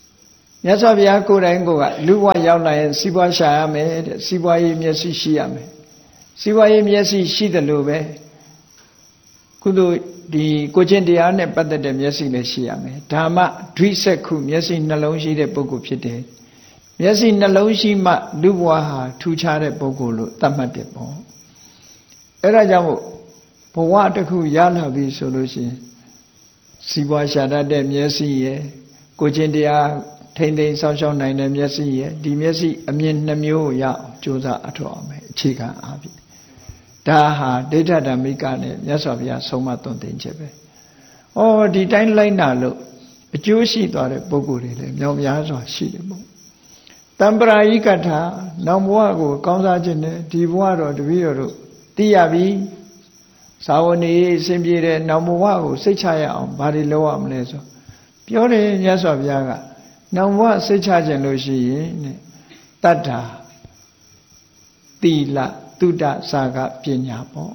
မြတ်စွာဘုရားကိုယ်တိုင်ကလူဘဝရောက်လာရင်စီးပွားရှာရမယ်တဲ့စီးပွားရေးမျက်စိရှိရမယ်စီးပွားရေးမျက်စိရှိတယ်လို့ပဲကုသိုလ်ဒီကိုကျင့်တရားနဲ့ပတ်သက်တဲ့မျက်စိလည်းရှိရမယ်ဓမ္မဒွိစက္ခုမျက်စိနှလုံးရှိတဲ့ပုဂ္ဂိုလ်ဖြစ်တယ်မျက်စိနှလုံးရှိမှလူဘဝဟာထူခြားတဲ့ပုဂ္ဂိုလ်လို့သတ်မှတ်တယ်ပေါ့အဲ့ဒါကြောင့်မို့ဘဝတစ်ခုရလာပြီဆိုလို့ရှိရင်စီးပွားရှာတတ်တဲ့မျက်စိရယ်ကိုကျင့်တရားထိမ့်သိမ်းဆောင်းရှောင်းနိုင်တဲ့မျက်စိရယ်ဒီမျက်စိအမြင်နှမျိုးကိုရအောင်ကြိုးစားအထောက်အောင်မယ်အခြေခံအားဖြင့်ဒါဟာဒိဋ္ဌဓမ္မိကနဲ့မြတ်စွာဘုရားဆုံးမသွန်သင်ချက်ပဲ။ဩဒီတိုင်းလိုက်နာလို့အကျိုးရှိသွားတဲ့ပုဂ္ဂိုလ်တွေလည်းမြောက်များစွာရှိတယ်ပေါ့။တံပရာယိကထာနောက်ဘဝကိုကောင်းစားခြင်းနဲ့ဒီဘဝတော့တပည့်တော်တို့သိရပြီ။သာဝနေအစဉ်ပြေတဲ့နောက်ဘဝကိုစိတ်ချရအောင်ဘာတွေလုပ်ရမလဲဆိုပြောတယ်မြတ်စွာဘုရားကနောက်ဘဝစိတ်ချခြင်းလို့ရှိရင်တဲ့တတ္ထာသီလတုဒ္ဒစာကပညာပေါ့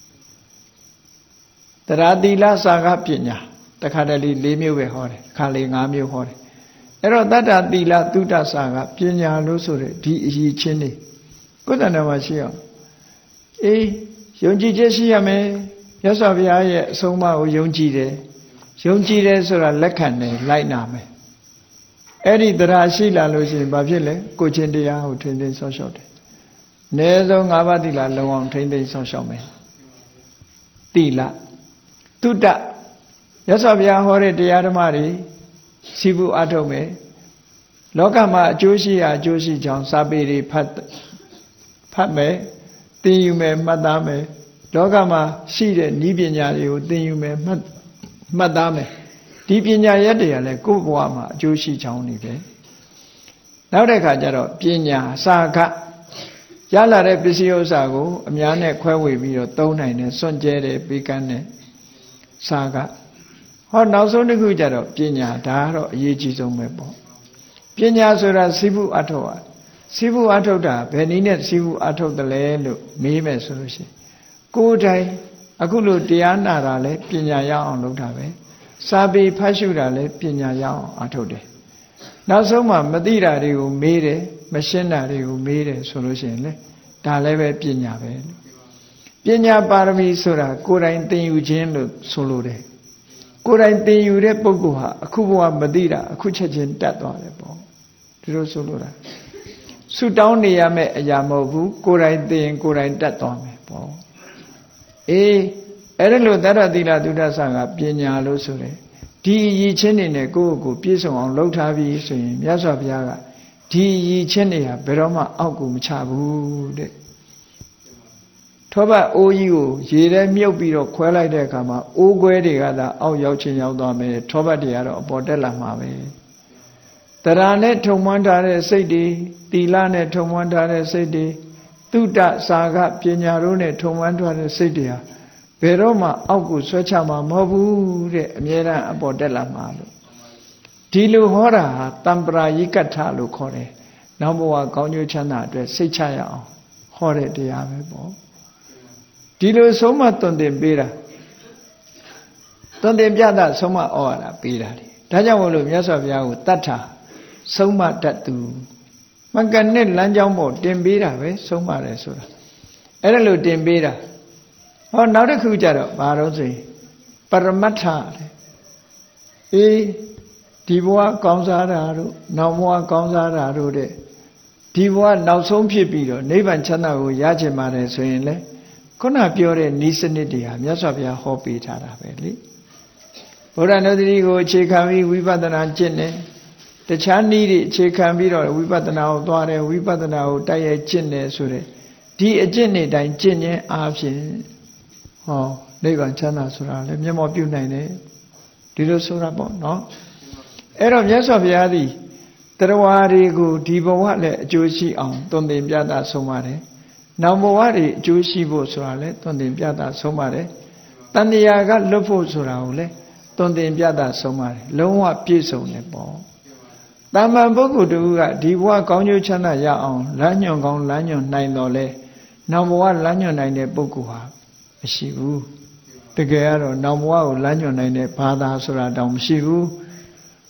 တရားသီလစာကပညာတခါတလေ၄မျိုးပဲဟောတယ်တခါလေ၅မျိုးဟောတယ်အဲ့တော့တတ္တသီလတုဒ္ဒစာကပညာလို့ဆိုတဲ့ဒီအရေးချင်းနေကိုယ်တဏ္ဍာမှာရှိအောင်အေးယုံကြည်ချက်ရှိရမယ်မြတ်စွာဘုရားရဲ့အဆုံးအမကိုယုံကြည်တယ်ယုံကြည်တယ်ဆိုတာလက်ခံတယ်လိုက်နာမယ်အဲ့ဒီတရားရှိလာလို့ရှိရင်ဘာဖြစ်လဲကိုယ်ချင်းတရားကိုထိန်းသိမ်းဆောက်ရှောက်တယ်အနည်းဆုံး၅ပါးသီလလုံအောင်ထိမ့်သိမ်းဆောင်ရှောက်မယ်သီလတုဒ္ဒရသော်ဘုရားဟောတဲ့တရားဓမ္မတွေစီးပူအထုတ်မယ်လောကမှာအကျိုးရှိရာအကျိုးရှိကြောင်းစာပေတွေဖတ်ဖတ်မယ်သင်ယူမယ်မှတ်သားမယ်လောကမှာရှိတဲ့နည်းပညာတွေကိုသင်ယူမယ်မှတ်မှတ်သားမယ်ဒီပညာရက်တွေကလည်းကိုယ့်ဘဝမှာအကျိုးရှိကြောင်းနေပဲနောက်တစ်ခါကျတော့ပညာစာကရလာတဲ့ပစ္စည်းဥစ္စာကိုအများနဲ့ခွဲဝေပြီးတော့သုံးနိုင်တယ်စွန့်ကြဲတယ်ပေးကမ်းတယ်စာကဟောနောက်ဆုံးတစ်ခုကျတော့ပညာဒါကတော့အရေးကြီးဆုံးပဲပေါ့ပညာဆိုတာစိဖို့အထောက်อ่ะစိဖို့အထောက်တာဘယ်နည်းနဲ့စိဖို့အထောက်တယ်လဲလို့မေးမယ်ဆိုလို့ရှိရင်ကိုယ်တိုင်အခုလိုတရားနာတာလဲပညာရအောင်လုပ်တာပဲစာပေဖတ်ရှုတာလဲပညာရအောင်အထောက်တယ်နောက်ဆုံးမှမသိတာတွေကိုမေးတယ်မရှင်းတာတွေကိုမေးတယ်ဆိုလို့ရှိရင်လေဒါလည်းပဲပညာပဲပညာပါရမီဆိုတာကိုယ်တိုင်သင်ယူခြင်းလို့ဆိုလိုတယ်ကိုယ်တိုင်သင်ယူတဲ့ပုဂ္ဂိုလ်ဟာအခုဘဝမသိတာအခုချက်ချင်းတတ်သွားတယ်ပေါ့ဒီလိုဆိုလိုတာဆုတောင်းနေရမယ့်အရာမဟုတ်ဘူးကိုယ်တိုင်သင်ကိုယ်တိုင်တတ်သွားမယ်ပေါ့အေးအဲ့ဒါလို့တတ္တသီလသုဒ္ဓဆာကပညာလို့ဆိုတယ်ဒီရည်ချင်းနေနဲ့ကိုယ့်ကိုယ်ပြည့်စုံအောင်လှုပ်ထားပြီးဆိုရင်မြတ်စွာဘုရားကဒီရည်ချင်းတွေဟာဘယ်တော့မှအောက်ကိုမချဘူးတဲ့ထောပတ်အိုးကြီးကိုရေထဲမြုပ်ပြီးတော့ခွဲလိုက်တဲ့အခါမှာအိုးခွဲတွေကသာအောက်ရောက်ချင်းရောက်သွားမယ်ထောပတ်တွေကတော့အပေါ်တက်လာမှာပဲတရားနဲ့ထုံမွမ်းထားတဲ့စိတ်တွေသီလနဲ့ထုံမွမ်းထားတဲ့စိတ်တွေသုတ္တစာကပညာတို့နဲ့ထုံမွမ်းထားတဲ့စိတ်တွေဟာဘယ်တော့မှအောက်ကိုဆွဲချမှာမဟုတ်ဘူးတဲ့အမြဲတမ်းအပေါ်တက်လာမှာလို့ဒီလိုဟောတာဟာတံပရာယိကထလို့ခေါ်တယ်နောက်ဘဝကောင်းကျိုးချမ်းသာအတွက်စိတ်ချရအောင်ဟောတဲ့တရားပဲပေါ့ဒီလိုဆုံးမသွန်သင်ပေးတာသွန်သင်ပြတာဆုံးမဩဝါဒပေးတာလေဒါကြောင့်မို့လို့မြတ်စွာဘုရားကိုတတ်တာဆုံးမတတ်သူမကနဲ့လမ်းကြောင်းပေါ်တင်ပေးတာပဲဆုံးမတယ်ဆိုတာအဲ့ဒါလို့တင်ပေးတာဟောနောက်တစ်ခုကျတော့ဘာလို့ဆိုရင်ပရမတ္ထလေအေးဒီဘဝကောင်းစားတာတို့နောက်ဘဝကောင်းစားတာတို့တဲ့ဒီဘဝနောက်ဆုံးဖြစ်ပြီးတော့နိဗ္ဗာန်ချမ်းသာကိုရချင်ပါတယ်ဆိုရင်လေခုနပြောတဲ့ဤစနစ်တွေဟာမြတ်စွာဘုရားဟောပေးထားတာပဲလေဘုရားနုဒတိကိုအခြေခံပြီးဝိပဿနာကျင့်တယ်တခြားနည်းတွေအခြေခံပြီးတော့ဝိပဿနာကိုသွားတယ်ဝိပဿနာကိုတိုက်ရိုက်ကျင့်တယ်ဆိုတဲ့ဒီအကျင့်တွေတိုင်းကျင့်ခြင်းအားဖြင့်ဟောနိဗ္ဗာန်ချမ်းသာဆိုတာလည်းမျက်မှောက်ပြုနိုင်တယ်ဒီလိုဆိုတာပေါ့နော်အဲ့တော့မြတ်စွာဘုရားသည်တရားတွေကိုဒီဘဝလည်းအကျိုးရှိအောင်သွန်သင်ပြတာဆုံးပါတယ်နောက်ဘဝတွေအကျိုးရှိဖို့ဆိုတာလည်းသွန်သင်ပြတာဆုံးပါတယ်တဏှာကလွတ်ဖို့ဆိုတာကိုလည်းသွန်သင်ပြတာဆုံးပါတယ်လုံးဝပြည့်စုံတယ်ပေါ့တမ္မာပုဂ္ဂိုလ်တူကဒီဘဝကောင်းကျိုးချမ်းသာရအောင်လမ်းညွှန်ကောင်းလမ်းညွှန်နိုင်တော့လဲနောက်ဘဝလမ်းညွှန်နိုင်တဲ့ပုဂ္ဂိုလ်ဟာမရှိဘူးတကယ်ကတော့နောက်ဘဝကိုလမ်းညွှန်နိုင်တဲ့ဘာသာဆိုတာတောင်မရှိဘူးဒီ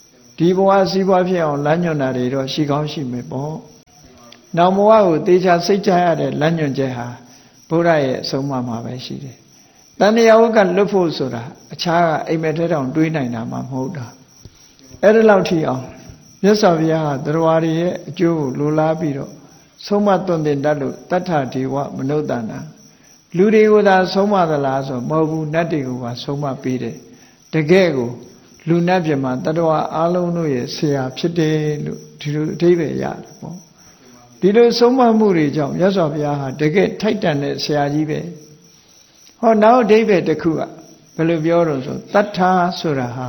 ဒီဘဝစီးပွားဖြစ်အောင်လမ်းညွှန်တာတွေတော့ရှိကောင်းရှိမယ်ပေါ့နောက်ဘဝကိုသေချာစိတ်ချရတဲ့လမ်းညွှန်ချက်ဟာဘုရားရဲ့အဆုံးအမမှာပဲရှိတယ်တဏှာဝကလွတ်ဖို့ဆိုတာအခြားကအိမ်မက်ထဲတောင်တွေးနိုင်တာမှမဟုတ်တာအဲ့ဒီလောက်ထိအောင်မြတ်စွာဘုရားဟာတရားတွေရဲ့အကျိုးကိုလိုလားပြီးတော့ဆုံးမသွန်သင်တတ်လို့တတ္ထဒေဝမနုဿာနာလူတွေကိုသာဆုံးမသလားဆိုမဟုတ်ဘူးနတ်တွေကိုပါဆုံးမပေးတယ်တကယ်ကိုလူနတ်ပြမှာတတ္တဝါအလုံးတို့ရဲ့ဆရာဖြစ်တယ်လို့ဒီလိုအဓိပ္ပာယ်ရတယ်ပေါ့ဒီလိုဆုံးမမှုတွေကြောင့်မြတ်စွာဘုရားဟာတကယ်ထိုက်တန်တဲ့ဆရာကြီးပဲဟောနောက်အဓိပ္ပာယ်တစ်ခုကဘယ်လိုပြောတော့ဆိုတတ္ထာဆိုတာဟာ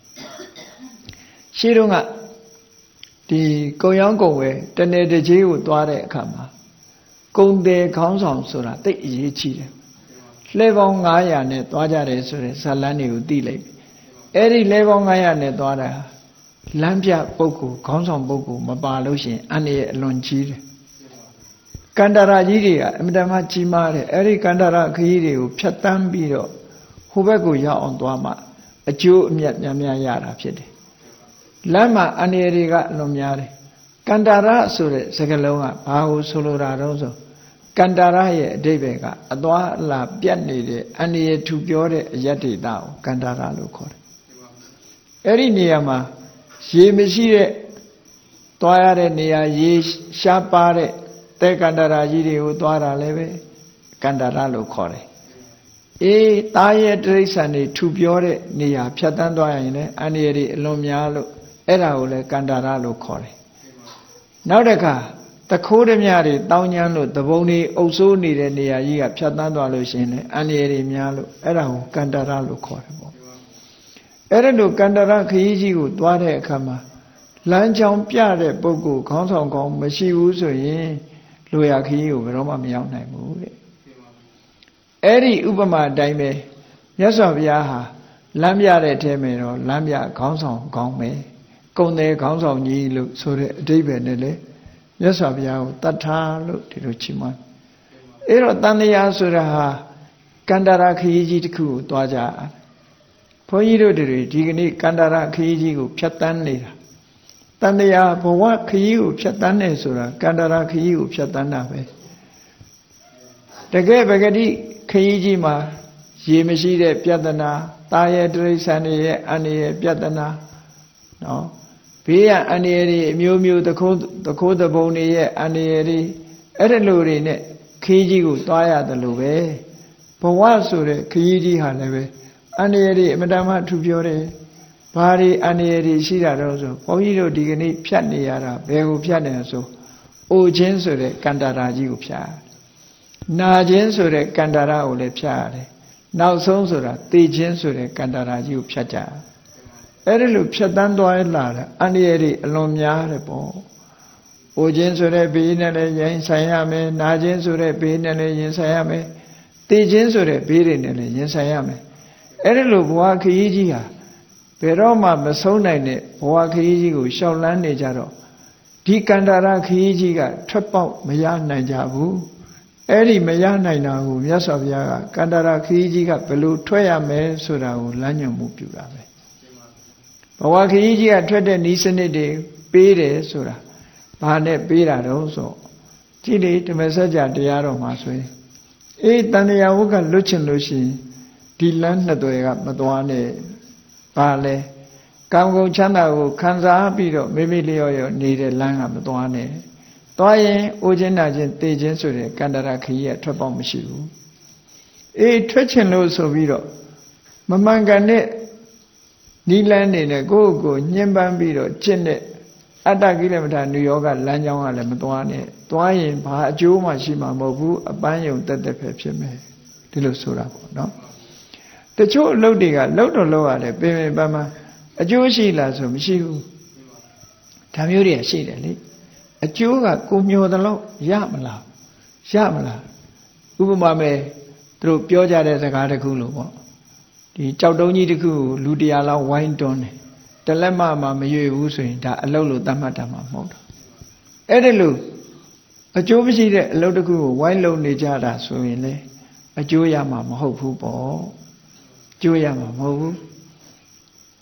ရှင်းတော့ကဒီကုံရောင်းကုံဝယ်တနေ့တကြီးကိုသွားတဲ့အခါမှာကုံတယ်ခေါင်းဆောင်ဆိုတာတိတ်အရေးကြီးတယ်လှဲပေါင်း၅ရာနဲ့သွားကြတယ်ဆိုတဲ့ဇာလန်းတွေကိုသိလိုက်ပြီအဲ့ဒီလှဲပေါင်း၅ရာနဲ့သွားတာလမ်းပြပုဂ္ဂိုလ်ခေါင်းဆောင်ပုဂ္ဂိုလ်မပါလို့ရှိရင်အန္တရာယ်အလွန်ကြီးတယ်ကန္တရာကြီးတွေကအမြဲတမ်းကြီးမားတယ်အဲ့ဒီကန္တရာခရီးတွေကိုဖြတ်တန်းပြီးတော့ဟိုဘက်ကိုရောက်အောင်သွားမှအကျိုးအမြတ်များများရတာဖြစ်တယ်လမ်းမှာအန္တရာယ်တွေကအလွန်များတယ်ကန္တရာဆိုတဲ့စကားလုံးကဘာကိုဆိုလိုတာတော့ဆိုကန္တရာရဲ့အဓိပ္ပာယ်ကအသွားအလာပြတ်နေတဲ့အန္တရာယ်ထူပြောတဲ့အယတ္တိတာကိုကန္တရာလို့ခေါ်တယ်အဲ့ဒီနေရာမှာရေမရှိတဲ့သွားရတဲ့နေရာရေရှားပါတဲ့တဲကန္တရာကြီးတွေကိုသွားတာလည်းပဲကန္တရာလို့ခေါ်တယ်အေးတာရဲ့တိရစ္ဆာန်တွေထူပြောတဲ့နေရာဖြတ်တန်းသွားရင်လည်းအန္တရာယ်တွေအလွန်များလို့အဲ့ဒါကိုလည်းကန္တရာလို့ခေါ်တယ်နောက်တစ်ခါတခိုးဓမြတွေတောင်းညမ်းလို့တဘုံတွေအုပ်စိုးနေတဲ့နေရာကြီးကဖြတ်တန်းသွားလို့ရှိရင်လည်းအန္တရာယ်တွေများလို့အဲ့ဒါကိုကန္တရာလို့ခေါ်တယ်ပေါ့အဲ့ဒါလို့ကန္တရာခရီးကြီးကိုသွားတဲ့အခါမှာလမ်းကြောင်းပြတဲ့ပုဂ္ဂိုလ်ခေါင်းဆောင်ကောင်းမရှိဘူးဆိုရင်လူရခရီးကိုဘယ်တော့မှမရောက်နိုင်ဘူးတဲ့အဲ့ဒီဥပမာအတိုင်းပဲမြတ်စွာဘုရားဟာလမ်းပြတဲ့ထဲမှာတော့လမ်းပြခေါင်းဆောင်ကောင်းမယ်ကုံတယ်ခေါင်းဆောင်ကြီးလို့ဆိုတဲ့အဓိပ္ပာယ်နဲ့လေမြတ်စွာဘုရားကိုတတ်ထားလို့ဒီလိုချီးမွမ်းအဲ့တော့တန်တရားဆိုတာဟာကန္တရာခရီးကြီးတစ်ခုကိုတွားကြဘုန်းကြီးတို့တွေဒီကနေ့ကန္တရာခရီးကြီးကိုဖြတ်တန်းနေတာတန်တရားဘဝခရီးကိုဖြတ်တန်းနေဆိုတာကန္တရာခရီးကိုဖြတ်တန်းတာပဲတကယ်ပဂတိခရီးကြီးမှာရေမရှိတဲ့ပြဿနာတာရဲ့တိရစ္ဆာန်တွေရဲ့အန္တရာယ်ပြဿနာနော်ဘေးရအန္တရာယ်တွေအမျိုးမျိုးတခိုးတခိုးတဘုံတွေရဲ့အန္တရာယ်တွေအဲ့ဒီလိုတွေနဲ့ခရီးကြီးကိုသွားရတယ်လို့ပဲဘဝဆိုတဲ့ခရီးကြီးဟာလည်းပဲအန္တရာယ်တွေအမတန်မှထူပြောတယ်ဘာတွေအန္တရာယ်တွေရှိတာတော့ဆိုဘုန်းကြီးတို့ဒီကနေ့ဖြတ်နေရတာဘယ်ကိုဖြတ်နေဆိုအိုခြင်းဆိုတဲ့ကန္တရာကြီးကိုဖြတ်နာခြင်းဆိုတဲ့ကန္တရာကိုလည်းဖြတ်ရတယ်နောက်ဆုံးဆိုတာသိခြင်းဆိုတဲ့ကန္တရာကြီးကိုဖြတ်ကြအဲ့ဒီလိုဖြတ်တန်းသွားလာတာအန္တရာယ်တွေအလွန်များတယ်ပေါ့အိုခြင်းဆိုတဲ့ဘေးနဲ့လည်းရင်ဆိုင်ရမယ်နာခြင်းဆိုတဲ့ဘေးနဲ့လည်းရင်ဆိုင်ရမယ်သိခြင်းဆိုတဲ့ဘေးတွေနဲ့လည်းရင်ဆိုင်ရမယ်အဲ့ဒီလိုဘဝခရီးကြီးဟာဘယ်တော့မှမဆုံးနိုင်တဲ့ဘဝခရီးကြီးကိုရှောက်လန်းနေကြတော့ဒီကန္တရာခရီးကြီးကထွက်ပေါက်မရနိုင်ကြဘူးအဲ့ဒီမရနိုင်တာကိုမြတ်စွာဘုရားကကန္တရာခရီးကြီးကဘယ်လိုထွက်ရမယ်ဆိုတာကိုလမ်းညွှန်မှုပြုတာပဲဘဝခရီးကြီးကထွက်တဲ့ဤစနစ်တွေပေးတယ်ဆိုတာဘာနဲ့ပေးတာတော့ဆိုကြည့်လေဓမ္မစကြာတရားတော်မှာဆိုရင်အေးတန်တရားဝုကလွတ်ချင်လို့ရှိရင်ဒီလမ်းနှစ်သွယ်ကမသွားနဲ့ဘာလဲကာမဂုဏ်ချမ်းသာကိုခံစားပြီးတော့မိမိလျော့ရောနေတဲ့လမ်းကမသွားနဲ့သွားရင်အိုခြင်းနာခြင်းသိခြင်းဆိုတဲ့ကန္တရာခရီးကထွက်ပေါက်မရှိဘူးအေးထွက်ချင်လို့ဆိုပြီးတော့မမှန်ကန်တဲ့နိလန်းနေနဲ့ကိုယ့်ကိုညှဉ်းပန်းပြီးတော့ကျင့်တဲ့အတ္တကိလေသာနိယောဂလမ်းကြောင်းကလည်းမသွားနဲ့သွားရင်ဘာအကျိုးမှရှိမှာမဟုတ်ဘူးအပန်းယုံတက်တက်ပဲဖြစ်မယ်ဒီလိုဆိုတာပေါ့နော်တချို့အလုပ်တွေကလုပ်တော့လုပ်ရတယ်ပင်ပင်ပန်းပန်းအကျိုးရှိလားဆိုမရှိဘူးဒါမျိုးတွေရှိတယ်လေအကျိုးကကိုမျှော်တယ်လို့ရမလားရမလားဥပမာမဲ့သူတို့ပြောကြတဲ့စကားတစ်ခုလို့ပေါ့ဒီကြောက်တုံးကြီးတစ်ခုကိုလူတရာလောက်ဝိုင်းတွန်းတယ်တလက်မမှမရွေဘူးဆိုရင်ဒါအလုပ်လို့သတ်မှတ်တာမှမဟုတ်တော့အဲ့ဒီလိုအကျိုးမရှိတဲ့အလုပ်တစ်ခုကိုဝိုင်းလုံနေကြတာဆိုရင်လေအကျိုးရမှာမဟုတ်ဘူးပေါ့ကျိုးရမှာမဟုတ်ဘူး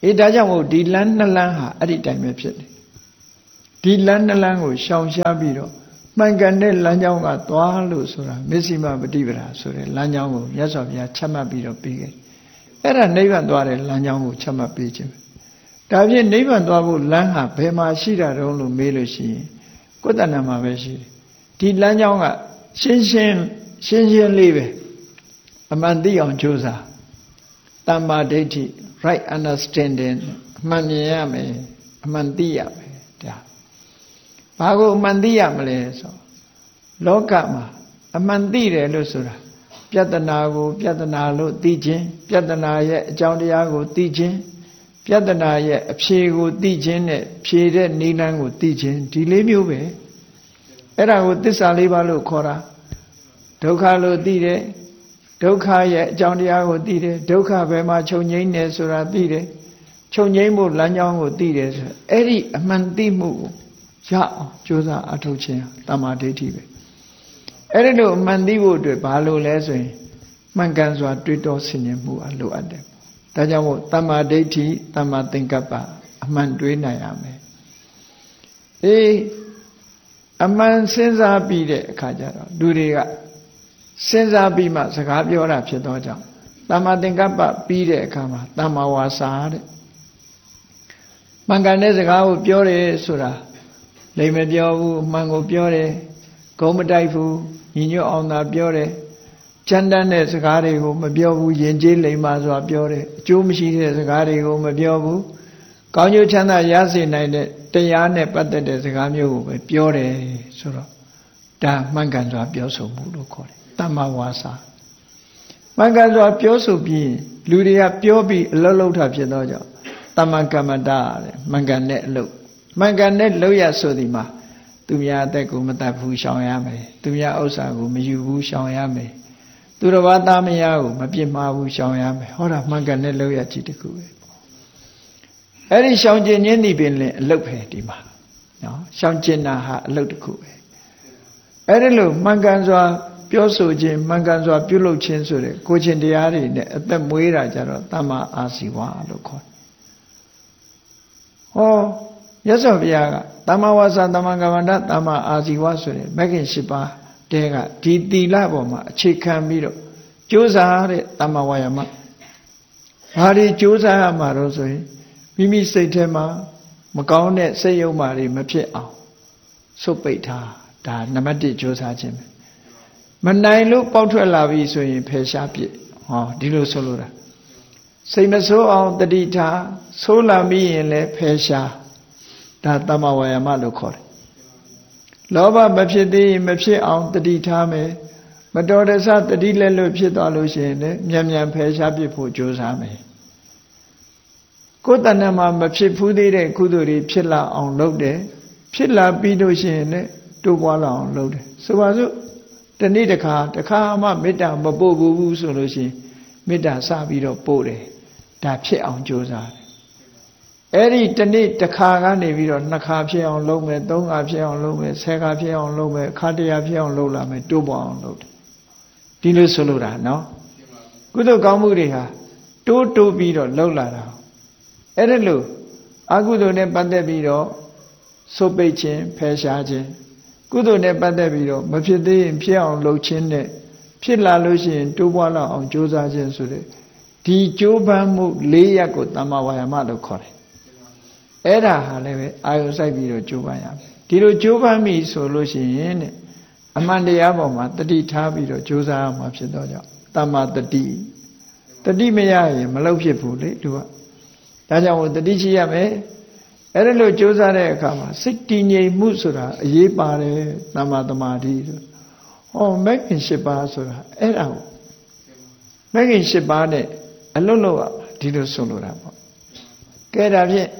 အေးဒါကြောင့်မို့ဒီလမ်းနှစ်လမ်းဟာအဲ့ဒီတိုင်းပဲဖြစ်တယ်ဒီလမ်းနှစ်လမ်းကိုရှောင်ရှားပြီးတော့မှန်ကန်တဲ့လမ်းကြောင်းကသွားလို့ဆိုတာမစ္စည်းမပฏิပဒါဆိုတဲ့လမ်းကြောင်းကိုမြတ်စွာဘုရားချမှတ်ပြီးတော့ပြီးခဲ့အဲ့ဒါနိဗ္ဗာန်သွားတဲ့လမ်းကြောင်းကိုချမှတ်ပေးခြင်းဒါဖြင့်နိဗ္ဗာန်သွားဖို့လမ်းဟာဘယ်မှာရှိတာတုံးလို့မေးလို့ရှိရင်ကိုယ်တဏ္ဍာမှာပဲရှိတယ်ဒီလမ်းကြောင်းကရှင်းရှင်းရှင်းရှင်းလေးပဲအမှန်သိအောင်ကြိုးစားတမ္မာဒိဋ္ဌိ right understanding အမှန်မြင်ရမယ်အမှန်သိရမယ်ဒါဘာကိုအမှန်သိရမလဲဆိုလောကမှာအမှန်သိတယ်လို့ဆိုတာပြဿနာကိုပြဿနာလို့သိခြင်းပြဿနာရဲ့အကြောင်းတရားကိုသိခြင်းပြဿနာရဲ့အဖြေကိုသိခြင်းနဲ့ဖြေတဲ့နိလန်းကိုသိခြင်းဒီလေးမျိုးပဲအဲ့ဒါကိုသစ္စာလေးပါးလို့ခေါ်တာဒုက္ခလို့သိတယ်ဒုက္ခရဲ့အကြောင်းတရားကိုသိတယ်ဒုက္ခဘယ်မှာချုပ်ငြိမ်းနေဆိုတာသိတယ်ချုပ်ငြိမ်းဖို့လမ်းကြောင်းကိုသိတယ်ဆိုအဲ့ဒီအမှန်သိမှုကိုရအောင်ကြိုးစားအထောက်ခြင်းတမ္မာဒိဋ္ဌိပဲအဲ့ဒီလိုအမှန်သိဖို့အတွက်ဘာလို့လဲဆိုရင်မှန်ကန်စွာတွေးတောဆင်ခြင်မှုအလိုအပ်တယ်ဒါကြောင့်မို့တမ္မာဒိဋ္ဌိတမ္မာသင်္ကပ္ပအမှန်တွေးနိုင်ရမယ်အေးအမှန်စဉ်းစားပြီးတဲ့အခါကျတော့လူတွေကစဉ်းစားပြီးမှစကားပြောတာဖြစ်သောကြောင့်တမ္မာသင်္ကပ္ပပြီးတဲ့အခါမှာတမ္မာဝါစာတဲ့မှန်ကန်တဲ့စကားကိုပြောတယ်ဆိုတာလိမ်မပြောဘူးအမှန်ကိုပြောတယ်ဂုံးမတိုက်ဘူးညီညွတ်အောင်သာပြောတယ်ကြမ်းတမ်းတဲ့စကားတွေကိုမပြောဘူးယဉ်ကျေးလိမ်မာစွာပြောတယ်အကျိုးမရှိတဲ့စကားတွေကိုမပြောဘူးကောင်းကျိုးချမ်းသာရစေနိုင်တဲ့တရားနဲ့ပတ်သက်တဲ့စကားမျိုးကိုပဲပြောတယ်ဆိုတော့ဒါမှန်ကန်စွာပြောဆိုမှုလို့ခေါ်တယ်တမ္မာဝါစာမှန်ကန်စွာပြောဆိုပြီးလူတွေကပြောပြီးအလုပ်လုပ်တာဖြစ်သောကြောင့်တမ္မာကမ္မတာတဲ့မှန်ကန်တဲ့အလုပ်မှန်ကန်တဲ့လုပ်ရဆိုဒီမှာသူများအသက်ကိုမတတ်ဘူးရှောင်ရမယ်သူများဥစ္စာကိုမယူဘူးရှောင်ရမယ်သူတစ်ပါးသားမယားကိုမပြစ်မှားဘူးရှောင်ရမယ်ဟောတာမှန်ကန်တဲ့လုပ်ရကြည့်တခုပဲအဲ့ဒီရှောင်ကျင်ခြင်းဒီပင်လည်းအလုပ်ပဲဒီမှာနော်ရှောင်ကျင်တာဟာအလုပ်တစ်ခုပဲအဲ့ဒီလိုမှန်ကန်စွာပြောဆိုခြင်းမှန်ကန်စွာပြုလုပ်ခြင်းဆိုတဲ့ကိုယ်ချင်းတရားတွေနဲ့အသက်မွေးတာကြတော့တမ္မာအာဇီဝလို့ခေါ်တယ်ဟောမြတ်စွာဘုရားကတမ္မာဝါစာတမ္မာကမ္မန္တတမ္မာအာဇီဝဆိုတဲ့မဂ္ဂင်၈ပါးတဲကဒီသီလပေါ်မှာအခြေခံပြီးတော့ကြိုးစားတဲ့တမ္မာဝါယာမဘာတွေကြိုးစားရမှာတော့ဆိုရင်မိမိစိတ်ထဲမှာမကောင်းတဲ့စိတ်ယုံမာတွေမဖြစ်အောင်ဆုတ်ပိတ်ထားဒါနံပါတ်၁ကြိုးစားခြင်းပဲမနိုင်လို့ပေါက်ထွက်လာပြီဆိုရင်ဖယ်ရှားပြစ်ဟောဒီလိုဆိုလိုတာစိတ်မဆိုးအောင်တတိထားဆိုးလာပြီးရင်လည်းဖယ်ရှားဒါတမ္မာဝါယာမလို့ခေါ်တယ်လောဘမဖြစ်သေးရင်မဖြစ်အောင်တတိထားမယ်မတော်တဆတတိလက်လွတ်ဖြစ်သွားလို့ရှိရင်လည်းမြန်မြန်ဖယ်ရှားပြစ်ဖို့ကြိုးစားမယ်ကိုယ်တဏ္ဍာမှာမဖြစ်ဘူးသေးတဲ့ကုသိုလ်တွေဖြစ်လာအောင်လုပ်တယ်ဖြစ်လာပြီးလို့ရှိရင်လည်းတိုးပွားလာအောင်လုပ်တယ်ဆိုပါစို့တနေ့တစ်ခါတစ်ခါမှမေတ္တာမပို့ဘူးဆိုလို့ရှိရင်မေတ္တာစပြီးတော့ပို့တယ်ဒါဖြစ်အောင်ကြိုးစားတယ်အဲ့ဒီတနေ့တစ်ခါကနေပြီးတော့နှစ်ခါဖြစ်အောင်လုပ်မယ်သုံးခါဖြစ်အောင်လုပ်မယ်ဆယ်ခါဖြစ်အောင်လုပ်မယ်အခါတရာဖြစ်အောင်လုပ်လာမယ်တိုးပွားအောင်လုပ်တယ်ဒီလိုဆိုလိုတာနော်ကုသိုလ်ကောင်းမှုတွေဟာတိုးတိုးပြီးတော့လုပ်လာတာအဲ့ဒါလို့အကုသိုလ်နဲ့ပတ်သက်ပြီးတော့ဆုတ်ပိတ်ခြင်းဖယ်ရှားခြင်းကုသိုလ်နဲ့ပတ်သက်ပြီးတော့မဖြစ်သေးရင်ဖြစ်အောင်လုပ်ခြင်းနဲ့ဖြစ်လာလို့ရှိရင်တိုးပွားလာအောင်ကြိုးစားခြင်းဆိုတဲ့ဒီကြိုးပမ်းမှု၄ရပ်ကိုတမ္မာဝါယာမလို့ခေါ်တယ်အဲ့ဒါဟာလည်းပဲအာယုစိုက်ပြီးတော့ကြိုးပမ်းရမယ်ဒီလိုကြိုးပမ်းပြီဆိုလို့ရှိရင်တဲ့အမှန်တရားပေါ်မှာတတိထားပြီးတော့ကြိုးစားရမှာဖြစ်တော့ကြောင့်တမ္မာတတိတတိမရရင်မလုပ်ဖြစ်ဘူးလေသူကဒါကြောင့်တတိရှိရမယ်အဲ့ဒါလို့ကြိုးစားတဲ့အခါမှာစိတ်တည်ငြိမ်မှုဆိုတာအရေးပါတယ်တမ္မာသမာဓိဆိုဟောမဂ္ဂင်၈ပါးဆိုတာအဲ့ဒါကိုမဂ္ဂင်၈ပါးနဲ့အလုံးလုံးဒီလိုဆိုလိုတာပေါ့ကဲဒါဖြင့်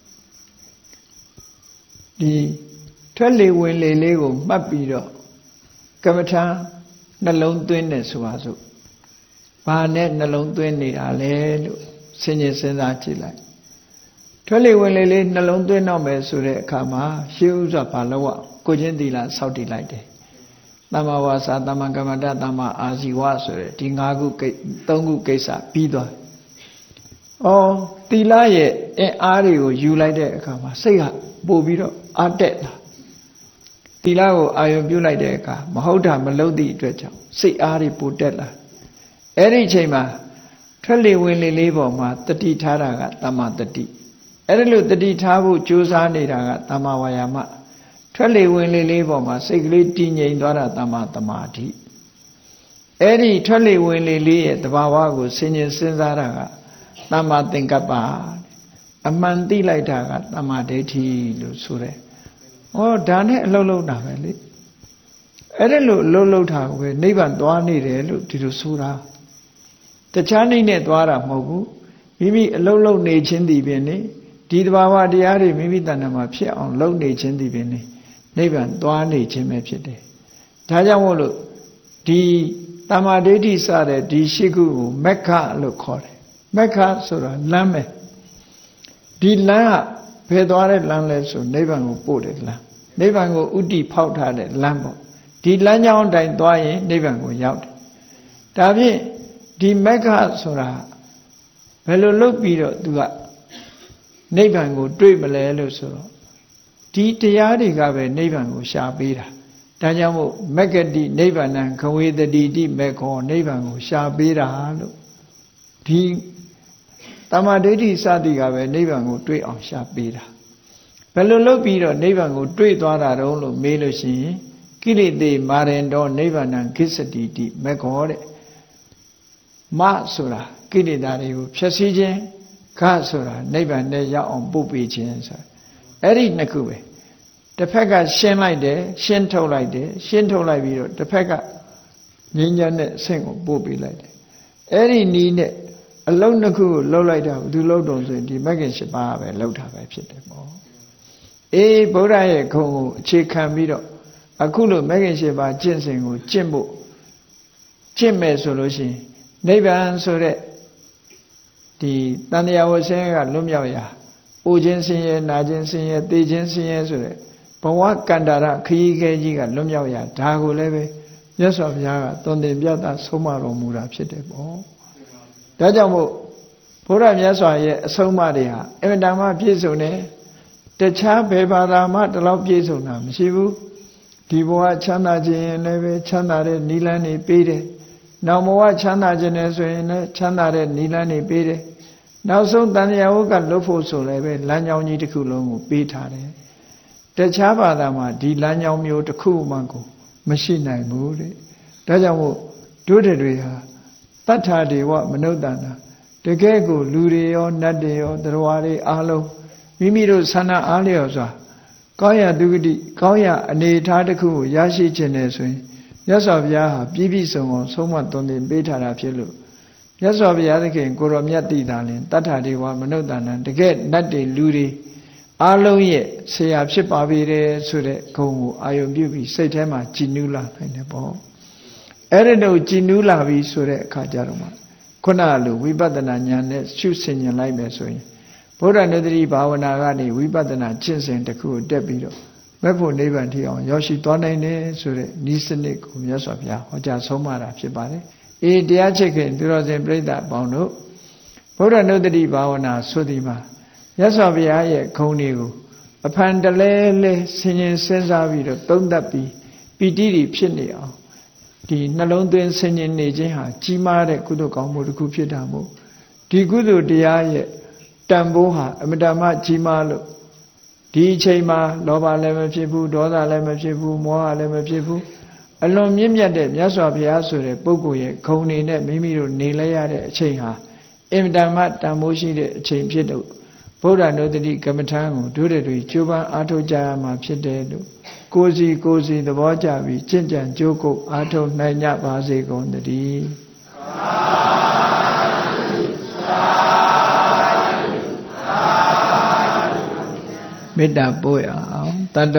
ဒီထွက်လေဝင်လေလေးကိုမှတ်ပြီးတော့ကမ္မထာနှလုံးသွင်းတယ်ဆိုပါစို့ဘာနဲ့နှလုံးသွင်းနေတာလဲလို့စဉ်းကျင်စဉ်းစားကြည့်လိုက်ထွက်လေဝင်လေလေးနှလုံးသွင်းတော့မယ်ဆိုတဲ့အခါမှာရှေးဥစွာဘာလို့ဝကိုချင်းသီလစောင့်တည်လိုက်တယ်တမ္မာဝါစာတမ္မာကမ္မန္တတမ္မာအာဇီဝဆိုတဲ့ဒီ၅ခုကိသုံးခုကိစ္စပြီးသွားဩသီလရဲ့အင်အားတွေကိုယူလိုက်တဲ့အခါမှာစိတ်ဟာပို့ပြီးတော့အားတက်လာသီလကိုအာရုံပြုလိုက်တဲ့အခါမဟုတ်တာမလုပ်သည့်အတွက်ကြောင့်စိတ်အားတွေပိုတက်လာအဲ့ဒီအချိန်မှာထွက်လေဝင်လေလေးပေါ်မှာတတိထားတာကတမ္မာတတိအဲ့ဒီလိုတတိထားဖို့ကြိုးစားနေတာကတမ္မာဝါယာမထွက်လေဝင်လေလေးပေါ်မှာစိတ်ကလေးတည်ငြိမ်သွားတာတမ္မာသမာဓိအဲ့ဒီထွက်လေဝင်လေလေးရဲ့တဘာဝကိုဆင်ញင်စဉ်းစားတာကတမ္မာသင်္ကပ္ပအမှန်သိလိုက်တာကတမ္မာဒိဋ္ဌိလို့ဆိုတယ်ဩဒါနဲ့အလုံးလုံးတာပဲလေအဲ့ဒါလို့အလုံးလုံးတာကိုပဲနိဗ္ဗာန်သွားနေတယ်လို့ဒီလိုဆိုတာတခြားနိနဲ့သွားတာမဟုတ်ဘူးမိမိအလုံးလုံးနေခြင်းဒီပင်နေဒီတဘာဝတရားတွေမိမိတဏ္ဍာမှာဖြစ်အောင်လုပ်နေခြင်းဒီပင်နေနိဗ္ဗာန်သွားနေခြင်းပဲဖြစ်တယ်ဒါကြောင့်မို့လို့ဒီတမ္မာဒိဋ္ဌိစတဲ့ဒီရှိခုကိုမက္ခလို့ခေါ်တယ်မက္ခဆိုတာလမ်းပဲဒီလမ်းကဘယ်သွားတဲ့လမ်းလဲဆိုနိဗ္ဗာန်ကိုပို့တဲ့လမ်းနိဗ္ဗာန်ကိုဥတီဖောက်ထားတဲ့လမ်းပေါ့ဒီလမ်းကြောင်းတိုင်းသွားရင်နိဗ္ဗာန်ကိုရောက်တယ်ဒါဖြင့်ဒီမက္ခဆိုတာဘယ်လိုလုပ်ပြီးတော့သူကနိဗ္ဗာန်ကိုတွေ့မလဲလို့ဆိုတော့ဒီတရားတွေကပဲနိဗ္ဗာန်ကိုရှာပေးတာဒါကြောင့်မို့မက္ကတိနိဗ္ဗာန်ခဝေတတိတိမေခောနိဗ္ဗာန်ကိုရှာပေးတာလို့ဒီတမ္မာဒိဋ္ဌိစသည်ကပဲနိဗ္ဗာန်ကိုတွေ့အောင်ရှာပေးတာဘယ်လိုလုပ်ပြီးတော့နိဗ္ဗာန်ကိုတွေ့သွားတာတုံးလို့မေးလို့ရှိရင်ကိလေသေမာရင်တော့နိဗ္ဗာန်ခိစ္စတိတိမေခောတဲ့မဆိုတာကိလေသာတွေကိုဖြည့်ဆည်းခြင်းခဆိုတာနိဗ္ဗာန်နဲ့ရောက်အောင်ပို့ပေးခြင်းဆိုအဲ့ဒီနှစ်ခုပဲတစ်ဖက်ကရှင်းလိုက်တယ်ရှင်းထုတ်လိုက်တယ်ရှင်းထုတ်လိုက်ပြီးတော့တစ်ဖက်ကငြိမ်းချမ်းတဲ့အဆင့်ကိုပို့ပေးလိုက်တယ်အဲ့ဒီနီးနဲ့အလုံးနှစ်ခုကိုလှုပ်လိုက်တာဘယ်သူလှုပ်တော့ဆိုရင်ဒီမဂ္ဂင်၈ပါးပဲလှုပ်တာပဲဖြစ်တယ်ပေါ့အေးဗုဒ္ဓရဲ့ခုံကိုအခြေခံပြီးတော့အခုလိုမဂ္ဂင်၈ပါးကျင့်စဉ်ကိုကျင့်ဖို့ကျင့်မယ်ဆိုလို့ရှိရင်နိဗ္ဗာန်ဆိုတဲ့ဒီတန်တရားဝဆင်းရဲကလွတ်မြောက်ရာအိုခြင်းဆင်းရဲနာခြင်းဆင်းရဲသိခြင်းဆင်းရဲဆိုတဲ့ဘဝကန္တာရခရီးခဲကြီးကလွတ်မြောက်ရာဒါကိုလည်းပဲမြတ်စွာဘုရားကသွန်သင်ပြသဆုံးမတော်မူတာဖြစ်တယ်ပေါ့ဒါကြောင့်မို့ဘုရားမြတ်စွာရဲ့အဆုံးအမတွေဟာအမြဲတမ်းပြည့်စုံတယ်တခြားဘယ်ဘာသာမှဒီလောက်ပြည့်စုံတာမရှိဘူးဒီဘဝချမ်းသာခြင်းလည်းပဲချမ်းသာတဲ့နိလန်းနေပေးတယ်နောက်ဘဝချမ်းသာခြင်းနဲ့ဆိုရင်လည်းချမ်းသာတဲ့နိလန်းနေပေးတယ်နောက်ဆုံးတန်မြတ်ဝကလွတ်ဖို့ဆိုလည်းပဲလမ်းကြောင်းကြီးတစ်ခုလုံးကိုပေးထားတယ်တခြားဘာသာမှာဒီလမ်းကြောင်းမျိုးတစ်ခုမှကိုမရှိနိုင်ဘူးတဲ့ဒါကြောင့်မို့တို့တွေဟာတတ္ထာဒေဝမနုဿာနာတကယ်ကိုလူတွေရောနတ်တွေရောသတ္တဝါတွေအားလုံးမိမိတို့ဆန္ဒအားလျော်စွာကောင်းရာဒုက္ခတိကောင်းရာအနေထားတစ်ခုကိုရရှိခြင်းနဲ့ဆိုရင်မြတ်စွာဘုရားဟာပြည့်ပြည့်စုံအောင်ဆုံးမသွန်သင်ပေးထားတာဖြစ်လို့မြတ်စွာဘုရားသခင်ကိုရောမြတ်တိတာလင်တတ္ထာဒေဝမနုဿာနာတကယ်နတ်တွေလူတွေအားလုံးရဲ့ဆရာဖြစ်ပါပေတယ်ဆိုတဲ့ဂုဏ်ကိုအာယုံပြုပြီးစိတ်ထဲမှာကြည်နူးလာနိုင်တယ်ပေါ့အဲ့ဒါတို့ကြည်နူးလာပြီဆိုတဲ့အခါကျတော့မှခုနလိုဝိပဿနာဉာဏ်နဲ့ရှုဆင်ញင်လိုက်မယ်ဆိုရင်ဗုဒ္ဓနုတ္တိဘာဝနာကနေဝိပဿနာကျင့်စဉ်တစ်ခုကိုတက်ပြီးတော့မဲ့ဖို့နိဗ္ဗာန်ထိအောင်ရောက်ရှိသွားနိုင်တယ်ဆိုတဲ့ဤစနစ်ကိုမြတ်စွာဘုရားဟောကြားဆုံးမတာဖြစ်ပါတယ်အေးတရားချစ်ခင်သူတော်စင်ပြိဿအပေါင်းတို့ဗုဒ္ဓနုတ္တိဘာဝနာဆိုဒီမှာမြတ်စွာဘုရားရဲ့ဂုဏ်တွေကိုအဖန်တလဲလဲဆင်ញင်စဉ်းစားပြီးတော့သုံးသပ်ပြီးပီတိတွေဖြစ်နေအောင်ဒီနှလုံးသွင်းဆင်ញင်နေခြင်းဟာကြီးမားတဲ့ကုသိုလ်ကောင်းမှုတစ်ခုဖြစ်တာမို့ဒီကုသိုလ်တရားရဲ့တန်ဖိုးဟာအမတမကြီးမားလို့ဒီအချိန်မှာလောဘလည်းမဖြစ်ဘူးဒေါသလည်းမဖြစ်ဘူးမောဟလည်းမဖြစ်ဘူးအလွန်မြင့်မြတ်တဲ့မြတ်စွာဘုရားဆိုတဲ့ပုဂ္ဂိုလ်ရဲ့ဂုဏ်တွေနဲ့မိမိတို့နေလဲရတဲ့အချိန်ဟာအမတမတန်ဖိုးရှိတဲ့အချိန်ဖြစ်လို့ဗုဒ္ဓနုတ္တိကမ္မထာကိုတို့တွေကျိုးပန်းအားထုတ်ကြရမှာဖြစ်တယ်လို့ကိုယ်စီကိုယ်စီသဘောကျပြီးကျင့်ကြံကြိုးကုပ်အားထုတ်နိုင်ကြပါစေကုန်သတည်းမေတ္တာပို့ရအောင်တတ္တ